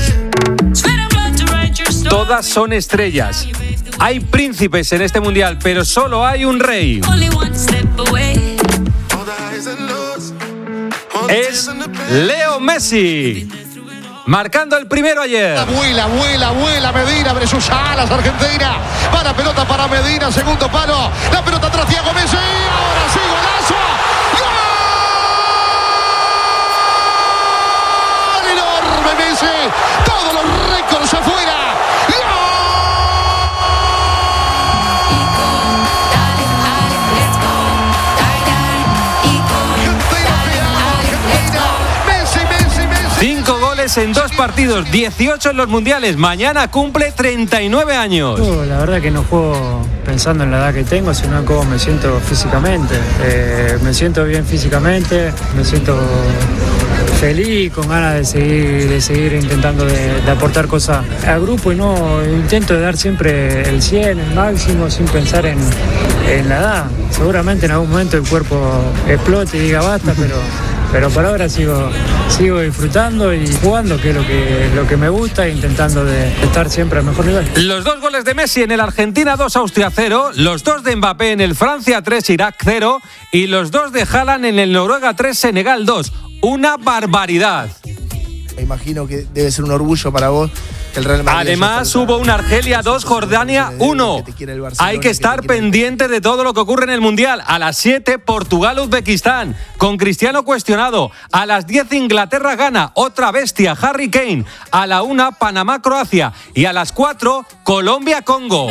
Todas son estrellas. Hay príncipes en este Mundial, pero solo hay un rey. Es Leo Messi, marcando el primero ayer. Vuela Medina, abre sus alas, Argentina. Va la pelota para Medina, segundo palo. La pelota atrás, Thiago Messi. Ahora sí, golazo. ¡Gol! Enorme Messi. Todos los récords afuera. En 2 partidos, 18 en los mundiales. Mañana cumple 39 años. La verdad que no juego pensando en la edad que tengo, sino en cómo me siento físicamente. Me siento bien físicamente, me siento feliz, con ganas de seguir intentando de aportar cosas al grupo, y no intento de dar siempre el 100, el máximo, sin pensar en la edad. Seguramente en algún momento el cuerpo explote y diga basta, pero por ahora sigo disfrutando y jugando, que es lo que me gusta, e intentando de estar siempre al mejor nivel. Los 2 goles de Messi en el Argentina 2, Austria 0, los 2 de Mbappé en el Francia 3, Irak 0 y los 2 de Haaland en el Noruega 3, Senegal 2. Una barbaridad. Me imagino que debe ser un orgullo para vos. Además hubo un Argelia 2, Jordania 1. Hay que estar pendiente de todo lo que ocurre en el Mundial. A las 7, Portugal-Uzbekistán, con Cristiano cuestionado. A las 10, Inglaterra-Ghana, otra bestia, Harry Kane. A la 1, Panamá-Croacia. Y a las 4, Colombia-Congo.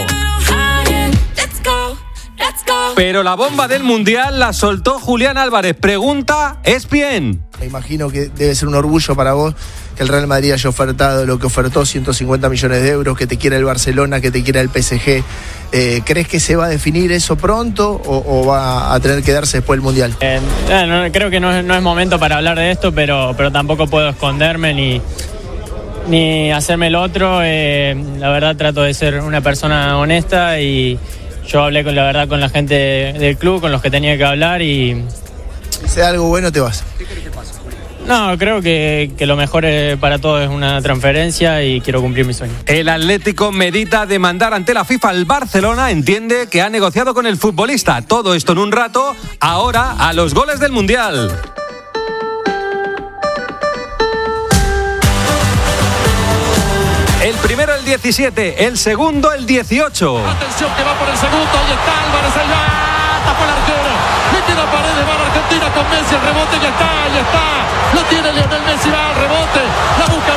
Pero la bomba del Mundial la soltó Julián Álvarez. Pregunta ESPN. Me imagino que debe ser un orgullo para vos que el Real Madrid haya ofertado lo que ofertó, 150 millones de euros, que te quiera el Barcelona, que te quiera el PSG. ¿Crees que se va a definir eso pronto o va a tener que darse después del Mundial? Creo que no es momento para hablar de esto, pero tampoco puedo esconderme ni hacerme el otro. La verdad trato de ser una persona honesta y yo hablé con la gente del club, con los que tenía que hablar y... Si sea algo bueno, te vas. ¿Qué crees que pasa? No, creo que lo mejor para todos es una transferencia y quiero cumplir mi sueño. El Atlético medita demandar ante la FIFA al Barcelona. Entiende que ha negociado con el futbolista. Todo esto en un rato. Ahora a los goles del Mundial. El primero el 17, el segundo el 18. Atención que va por el segundo, ahí está Álvarez, ahí va, tapó el arquero, le queda Paredes, va la Argentina con Messi, el rebote ya está, lo tiene Lionel Messi, va al rebote, la busca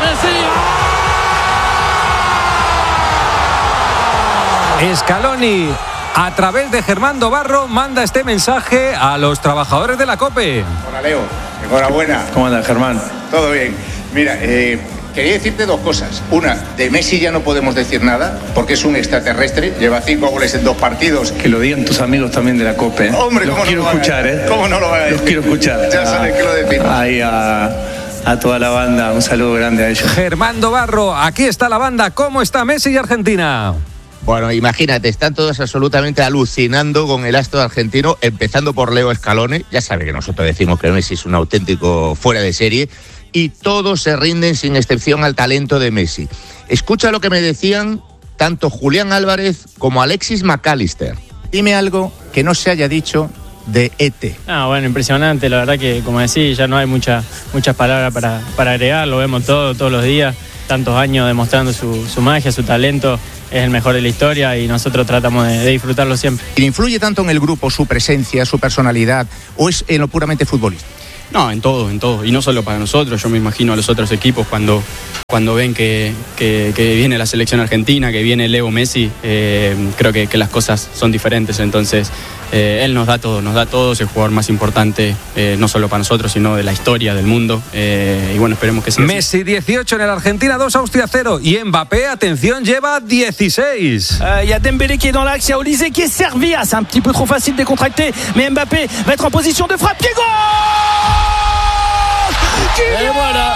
Messi. Scaloni, a través de Germán Dobarro, manda este mensaje a los trabajadores de la COPE. Hola Leo, enhorabuena. ¿Cómo andas, Germán? Todo bien. Mira, quería decirte dos cosas. Una, de Messi ya no podemos decir nada, porque es un extraterrestre, lleva 5 goles en 2 partidos. Que lo digan tus amigos también de la COPE, ¿eh? Hombre, los quiero escuchar, ¿eh? ¿Cómo no lo van a decir? Los quiero escuchar. Ya sabes que lo decimos. Ahí a toda la banda, un saludo grande a ellos. Germán Dobarro, aquí está la banda. ¿Cómo está Messi y Argentina? Bueno, imagínate, están todos absolutamente alucinando con el astro argentino, empezando por Leo Scaloni. Ya sabe que nosotros decimos que Messi es un auténtico fuera de serie, y todos se rinden sin excepción al talento de Messi. Escucha lo que me decían tanto Julián Álvarez como Alexis McAllister. Dime algo que no se haya dicho de ET. Bueno, impresionante, la verdad que, como decís, ya no hay muchas palabras para agregar, lo vemos todos los días, tantos años demostrando su magia, su talento, es el mejor de la historia y nosotros tratamos de disfrutarlo siempre. ¿Influye tanto en el grupo su presencia, su personalidad, o es en lo puramente futbolístico? No, en todo, y no solo para nosotros. Yo me imagino a los otros equipos cuando ven que viene la selección argentina, que viene Leo Messi, creo que las cosas son diferentes. Entonces él nos da todo, es el jugador más importante, no solo para nosotros, sino de la historia del mundo, y bueno, esperemos que sea Messi 18 en el Argentina 2, Austria 0, y Mbappé, atención, lleva 16. Il y a Dembélé qui est dans l'axe, il y a Olise qui est servi, c'est un petit peu trop facile de décontracter, mais Mbappé va être en position de frappe, qui gol! Et voilà.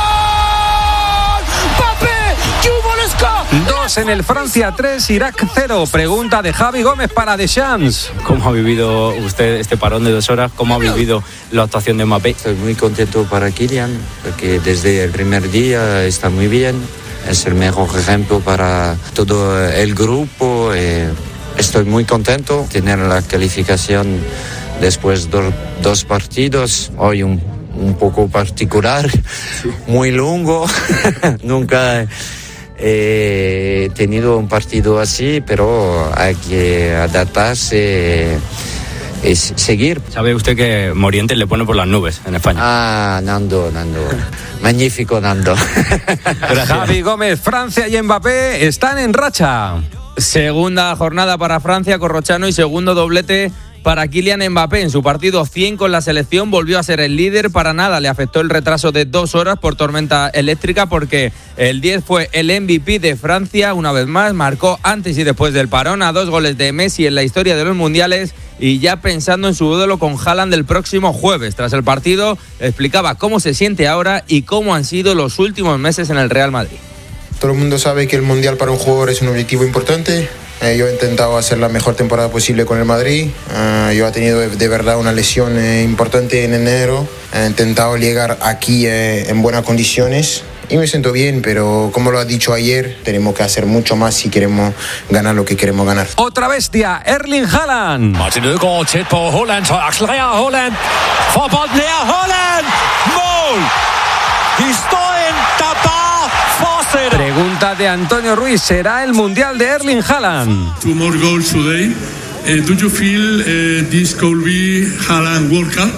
Mbappé qui ouvre le score. 2 en el Francia 3, Irak 0. Pregunta de Javi Gómez para Deschamps. ¿Cómo ha vivido usted este parón de 2 horas? ¿Cómo ha vivido la actuación de Mbappé? Estoy muy contento para Kylian, porque desde el primer día está muy bien. Es el mejor ejemplo para todo el grupo. Estoy muy contento de tener la calificación después de 2 partidos. Hoy un poco particular, muy largo. Nunca he tenido un partido así, pero hay que adaptarse y seguir. ¿Sabe usted que Morientes le pone por las nubes en España? Nando. Magnífico, Nando. Javi Gómez, Francia y Mbappé están en racha. Segunda jornada para Francia, Corrochano, y segundo doblete para Kylian Mbappé. En su partido 100 con la selección volvió a ser el líder. Para nada le afectó el retraso de 2 horas por tormenta eléctrica, porque el 10 fue el MVP de Francia. Una vez más marcó antes y después del parón, a 2 goles de Messi en la historia de los mundiales, y ya pensando en su duelo con Haaland del próximo jueves. Tras el partido explicaba cómo se siente ahora y cómo han sido los últimos meses en el Real Madrid. Todo el mundo sabe que el Mundial para un jugador es un objetivo importante. Yo he intentado hacer la mejor temporada posible con el Madrid. Yo he tenido de verdad una lesión importante en enero. He intentado llegar aquí en buenas condiciones y me siento bien, pero como lo has dicho ayer, tenemos que hacer mucho más si queremos ganar lo que queremos ganar. Otra bestia, Erling Haaland. Martin Ødegaard tæt på Haaland, så accelererer Haaland. Får bolden nær Haaland. Mål! Historien, der bare fortsætter. Pregunta de Antonio Ruiz, ¿será el Mundial de Erling Haaland? 2 more goals today. Do you feel this could be Haaland World Cup?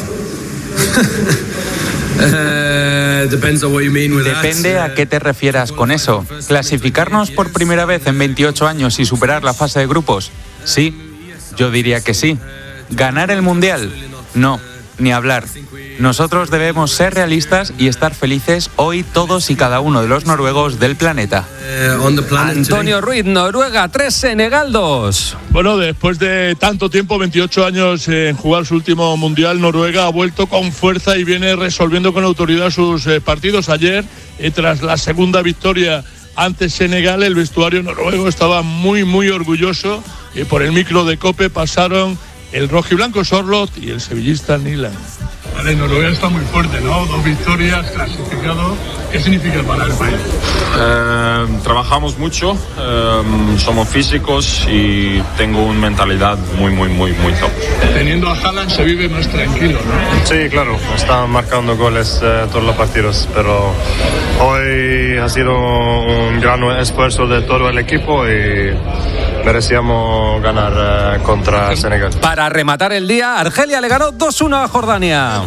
Depende a qué te refieras con eso. ¿Clasificarnos por primera vez en 28 años y superar la fase de grupos? Sí, yo diría que sí. ¿Ganar el Mundial? No, ni hablar. Nosotros debemos ser realistas y estar felices hoy todos y cada uno de los noruegos del planeta. Antonio Ruiz, Noruega 3, Senegal 2. Bueno, después de tanto tiempo, 28 años en jugar su último mundial, Noruega ha vuelto con fuerza y viene resolviendo con autoridad sus partidos. Ayer, tras la segunda victoria ante Senegal, el vestuario noruego estaba muy orgulloso, y por el micro de COPE pasaron el rojiblanco Sorloth y el sevillista Nyland. Vale, Noruega está muy fuerte, ¿no? 2 victorias, clasificado. ¿Qué significa para el país? Trabajamos mucho, somos físicos y tengo una mentalidad muy top. Teniendo a Haaland se vive más tranquilo, ¿no? Sí, claro, están marcando goles todos los partidos, pero hoy ha sido un gran esfuerzo de todo el equipo y merecíamos ganar contra Senegal. Para rematar el día, Argelia le ganó 2-1 a Jordania.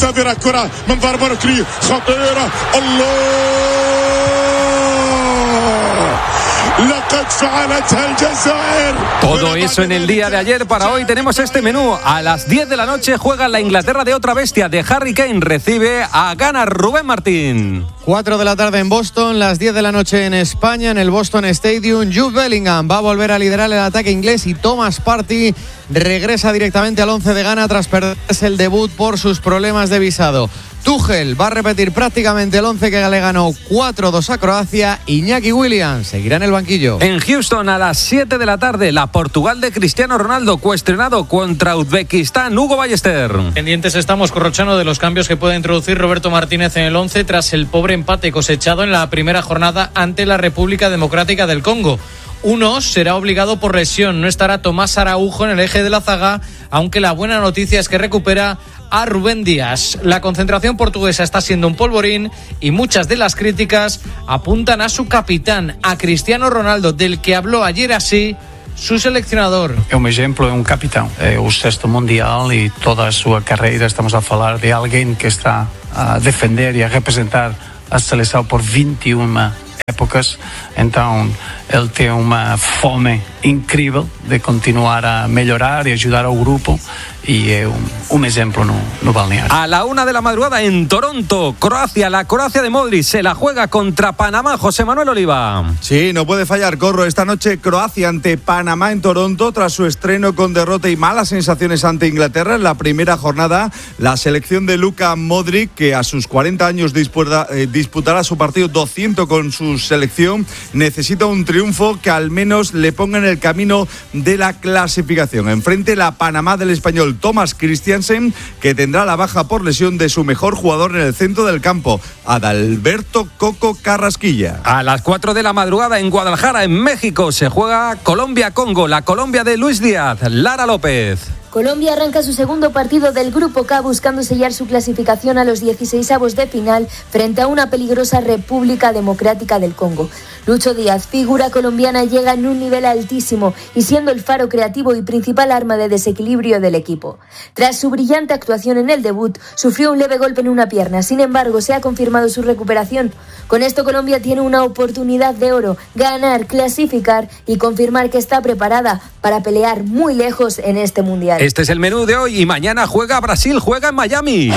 Todo eso en el día de ayer. Para hoy tenemos este menú. A las 10 de la noche juega la Inglaterra de otra bestia, de Harry Kane. Recibe a Ghana, Rubén Martín. 4 de la tarde en Boston, las 10 de la noche en España, en el Boston Stadium. Jude Bellingham va a volver a liderar el ataque inglés y Thomas Partey regresa directamente al 11 de Ghana tras perderse el debut por sus problemas de visado. Tuchel va a repetir prácticamente el 11 que le ganó 4-2 a Croacia. Iñaki Williams seguirá en el banquillo. En Houston, a las 7 de la tarde, la Portugal de Cristiano Ronaldo, cuestionado contra Uzbekistán. Hugo Ballester. Pendientes estamos, Corrochano, de los cambios que puede introducir Roberto Martínez en el 11 tras el pobre empate cosechado en la primera jornada ante la República Democrática del Congo. Uno será obligado por lesión, no estará Tomás Araujo en el eje de la zaga, aunque la buena noticia es que recupera a Rubén Díaz. La concentración portuguesa está siendo un polvorín y muchas de las críticas apuntan a su capitán, a Cristiano Ronaldo, del que habló ayer así su seleccionador. É um exemplo, é um capitão. É o 6º Mundial e toda a sua carreira estamos a falar de alguém que está a defender e a representar a seleção por 21 épocas, então ele tem uma fome incrível de continuar a melhorar e ajudar ao grupo y un ejemplo no balneario. A la 1 de la madrugada en Toronto, Croacia, la Croacia de Modric se la juega contra Panamá. José Manuel Oliva. Sí, no puede fallar, Corro. Esta noche Croacia ante Panamá en Toronto tras su estreno con derrota y malas sensaciones ante Inglaterra en la primera jornada. La selección de Luka Modric, que a sus 40 años disputará su partido 200 con su selección, necesita un triunfo que al menos le ponga en el camino de la clasificación. Enfrente la Panamá del español Thomas Christiansen, que tendrá la baja por lesión de su mejor jugador en el centro del campo, Adalberto Coco Carrasquilla. A las 4 de la madrugada en Guadalajara, en México, se juega Colombia-Congo, la Colombia de Luis Díaz. Lara López. Colombia arranca su segundo partido del Grupo K buscando sellar su clasificación a los 16avos de final frente a una peligrosa República Democrática del Congo. Lucho Díaz, figura colombiana, llega en un nivel altísimo y siendo el faro creativo y principal arma de desequilibrio del equipo. Tras su brillante actuación en el debut, sufrió un leve golpe en una pierna, sin embargo se ha confirmado su recuperación. Con esto Colombia tiene una oportunidad de oro, ganar, clasificar y confirmar que está preparada para pelear muy lejos en este mundial. Este es el menú de hoy y mañana juega Brasil, juega en Miami.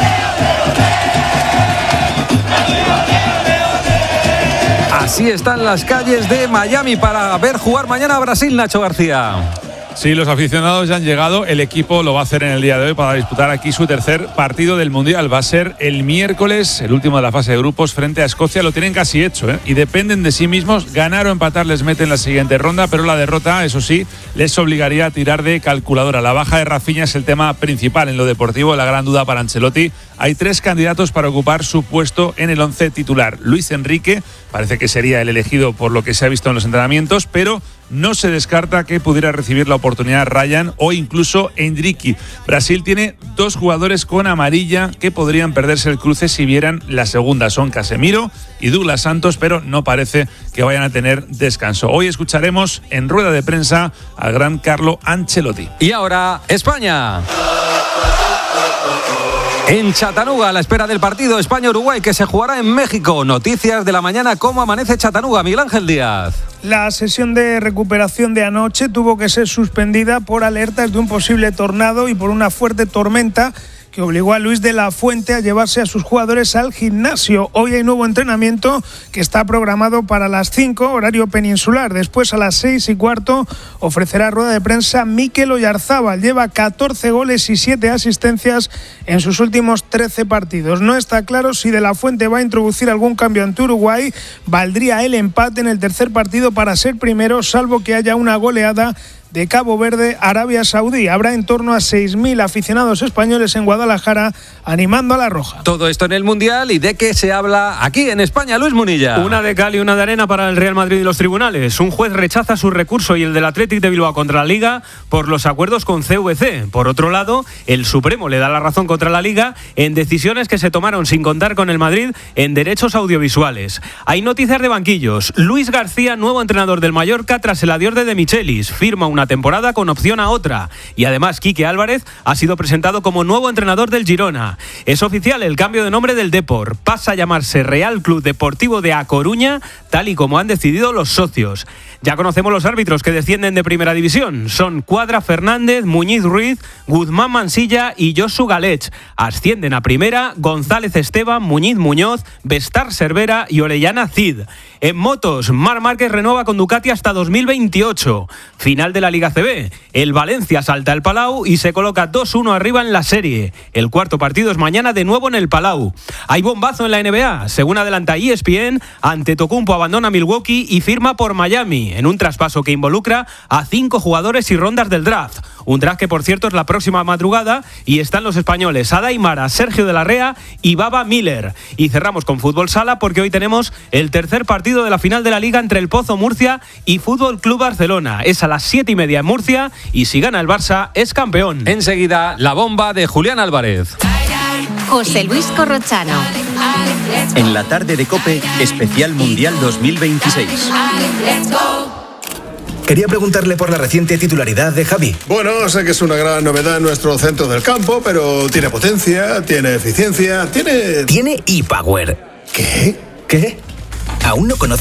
Así están las calles de Miami para ver jugar mañana a Brasil, Nacho García. Sí, los aficionados ya han llegado. El equipo lo va a hacer en el día de hoy para disputar aquí su tercer partido del Mundial. Va a ser el miércoles, el último de la fase de grupos, frente a Escocia. Lo tienen casi hecho, ¿eh? Y dependen de sí mismos. Ganar o empatar les mete en la siguiente ronda, pero la derrota, eso sí, les obligaría a tirar de calculadora. La baja de Rafinha es el tema principal en lo deportivo, la gran duda para Ancelotti. Hay 3 candidatos para ocupar su puesto en el 11 titular. Luis Enrique, parece que sería el elegido por lo que se ha visto en los entrenamientos, pero no se descarta que pudiera recibir la oportunidad Ryan o incluso Endrique. Brasil tiene 2 jugadores con amarilla que podrían perderse el cruce si vieran la segunda. Son Casemiro y Douglas Santos, pero no parece que vayan a tener descanso. Hoy escucharemos en rueda de prensa al gran Carlo Ancelotti. Y ahora, España. En Chattanooga, a la espera del partido España-Uruguay que se jugará en México. Noticias de la mañana, ¿cómo amanece Chattanooga? Miguel Ángel Díaz. La sesión de recuperación de anoche tuvo que ser suspendida por alertas de un posible tornado y por una fuerte tormenta que obligó a Luis de la Fuente a llevarse a sus jugadores al gimnasio. Hoy hay nuevo entrenamiento que está programado para las 5, horario peninsular. Después a las 6:15 ofrecerá rueda de prensa Mikel Oyarzábal. Lleva 14 goles y 7 asistencias en sus últimos 13 partidos. No está claro si de la Fuente va a introducir algún cambio ante Uruguay. Valdría el empate en el tercer partido para ser primero, salvo que haya una goleada de Cabo Verde, Arabia Saudí. Habrá en torno a 6.000 aficionados españoles en Guadalajara animando a la roja. Todo esto en el Mundial, ¿y de qué se habla aquí en España, Luis Munilla? Una de cal y una de arena para el Real Madrid y los tribunales. Un juez rechaza su recurso y el del Athletic de Bilbao contra la Liga por los acuerdos con CVC. Por otro lado, el Supremo le da la razón contra la Liga en decisiones que se tomaron sin contar con el Madrid en derechos audiovisuales. Hay noticias de banquillos. Luis García, nuevo entrenador del Mallorca tras el adiós de Michelis, firma una temporada con opción a otra. Y además, Quique Álvarez ha sido presentado como nuevo entrenador del Girona. Es oficial el cambio de nombre del Depor. Pasa a llamarse Real Club Deportivo de A Coruña, tal y como han decidido los socios. Ya conocemos los árbitros que descienden de Primera División. Son Cuadra Fernández, Muñiz Ruiz, Guzmán Mansilla y Josu Galech. Ascienden a Primera González Esteban, Muñiz Muñoz, Bestar Cervera y Orellana Cid. En motos, Marc Márquez renueva con Ducati hasta 2028. Final de la Liga CB. El Valencia salta al Palau y se coloca 2-1 arriba en la serie. El cuarto partido es mañana de nuevo en el Palau. Hay bombazo en la NBA. Según adelanta ESPN, Antetokounmpo abandona Milwaukee y firma por Miami, en un traspaso que involucra a 5 jugadores y rondas del draft. Un draft que, por cierto, es la próxima madrugada y están los españoles Ada Aimara, Sergio de la Rea y Baba Miller. Y cerramos con fútbol sala porque hoy tenemos el tercer partido de la final de la Liga entre el Pozo Murcia y Fútbol Club Barcelona. Es a las 7:30 en Murcia y si gana el Barça es campeón. Enseguida, la bomba de Julián Álvarez. José Luis Corrochano. En la tarde de COPE, especial Mundial 2026. Quería preguntarle por la reciente titularidad de Javi. Bueno, sé que es una gran novedad en nuestro centro del campo, pero tiene potencia, tiene eficiencia, tiene... Tiene ePower. ¿Qué? ¿Qué? ¿Aún no conoce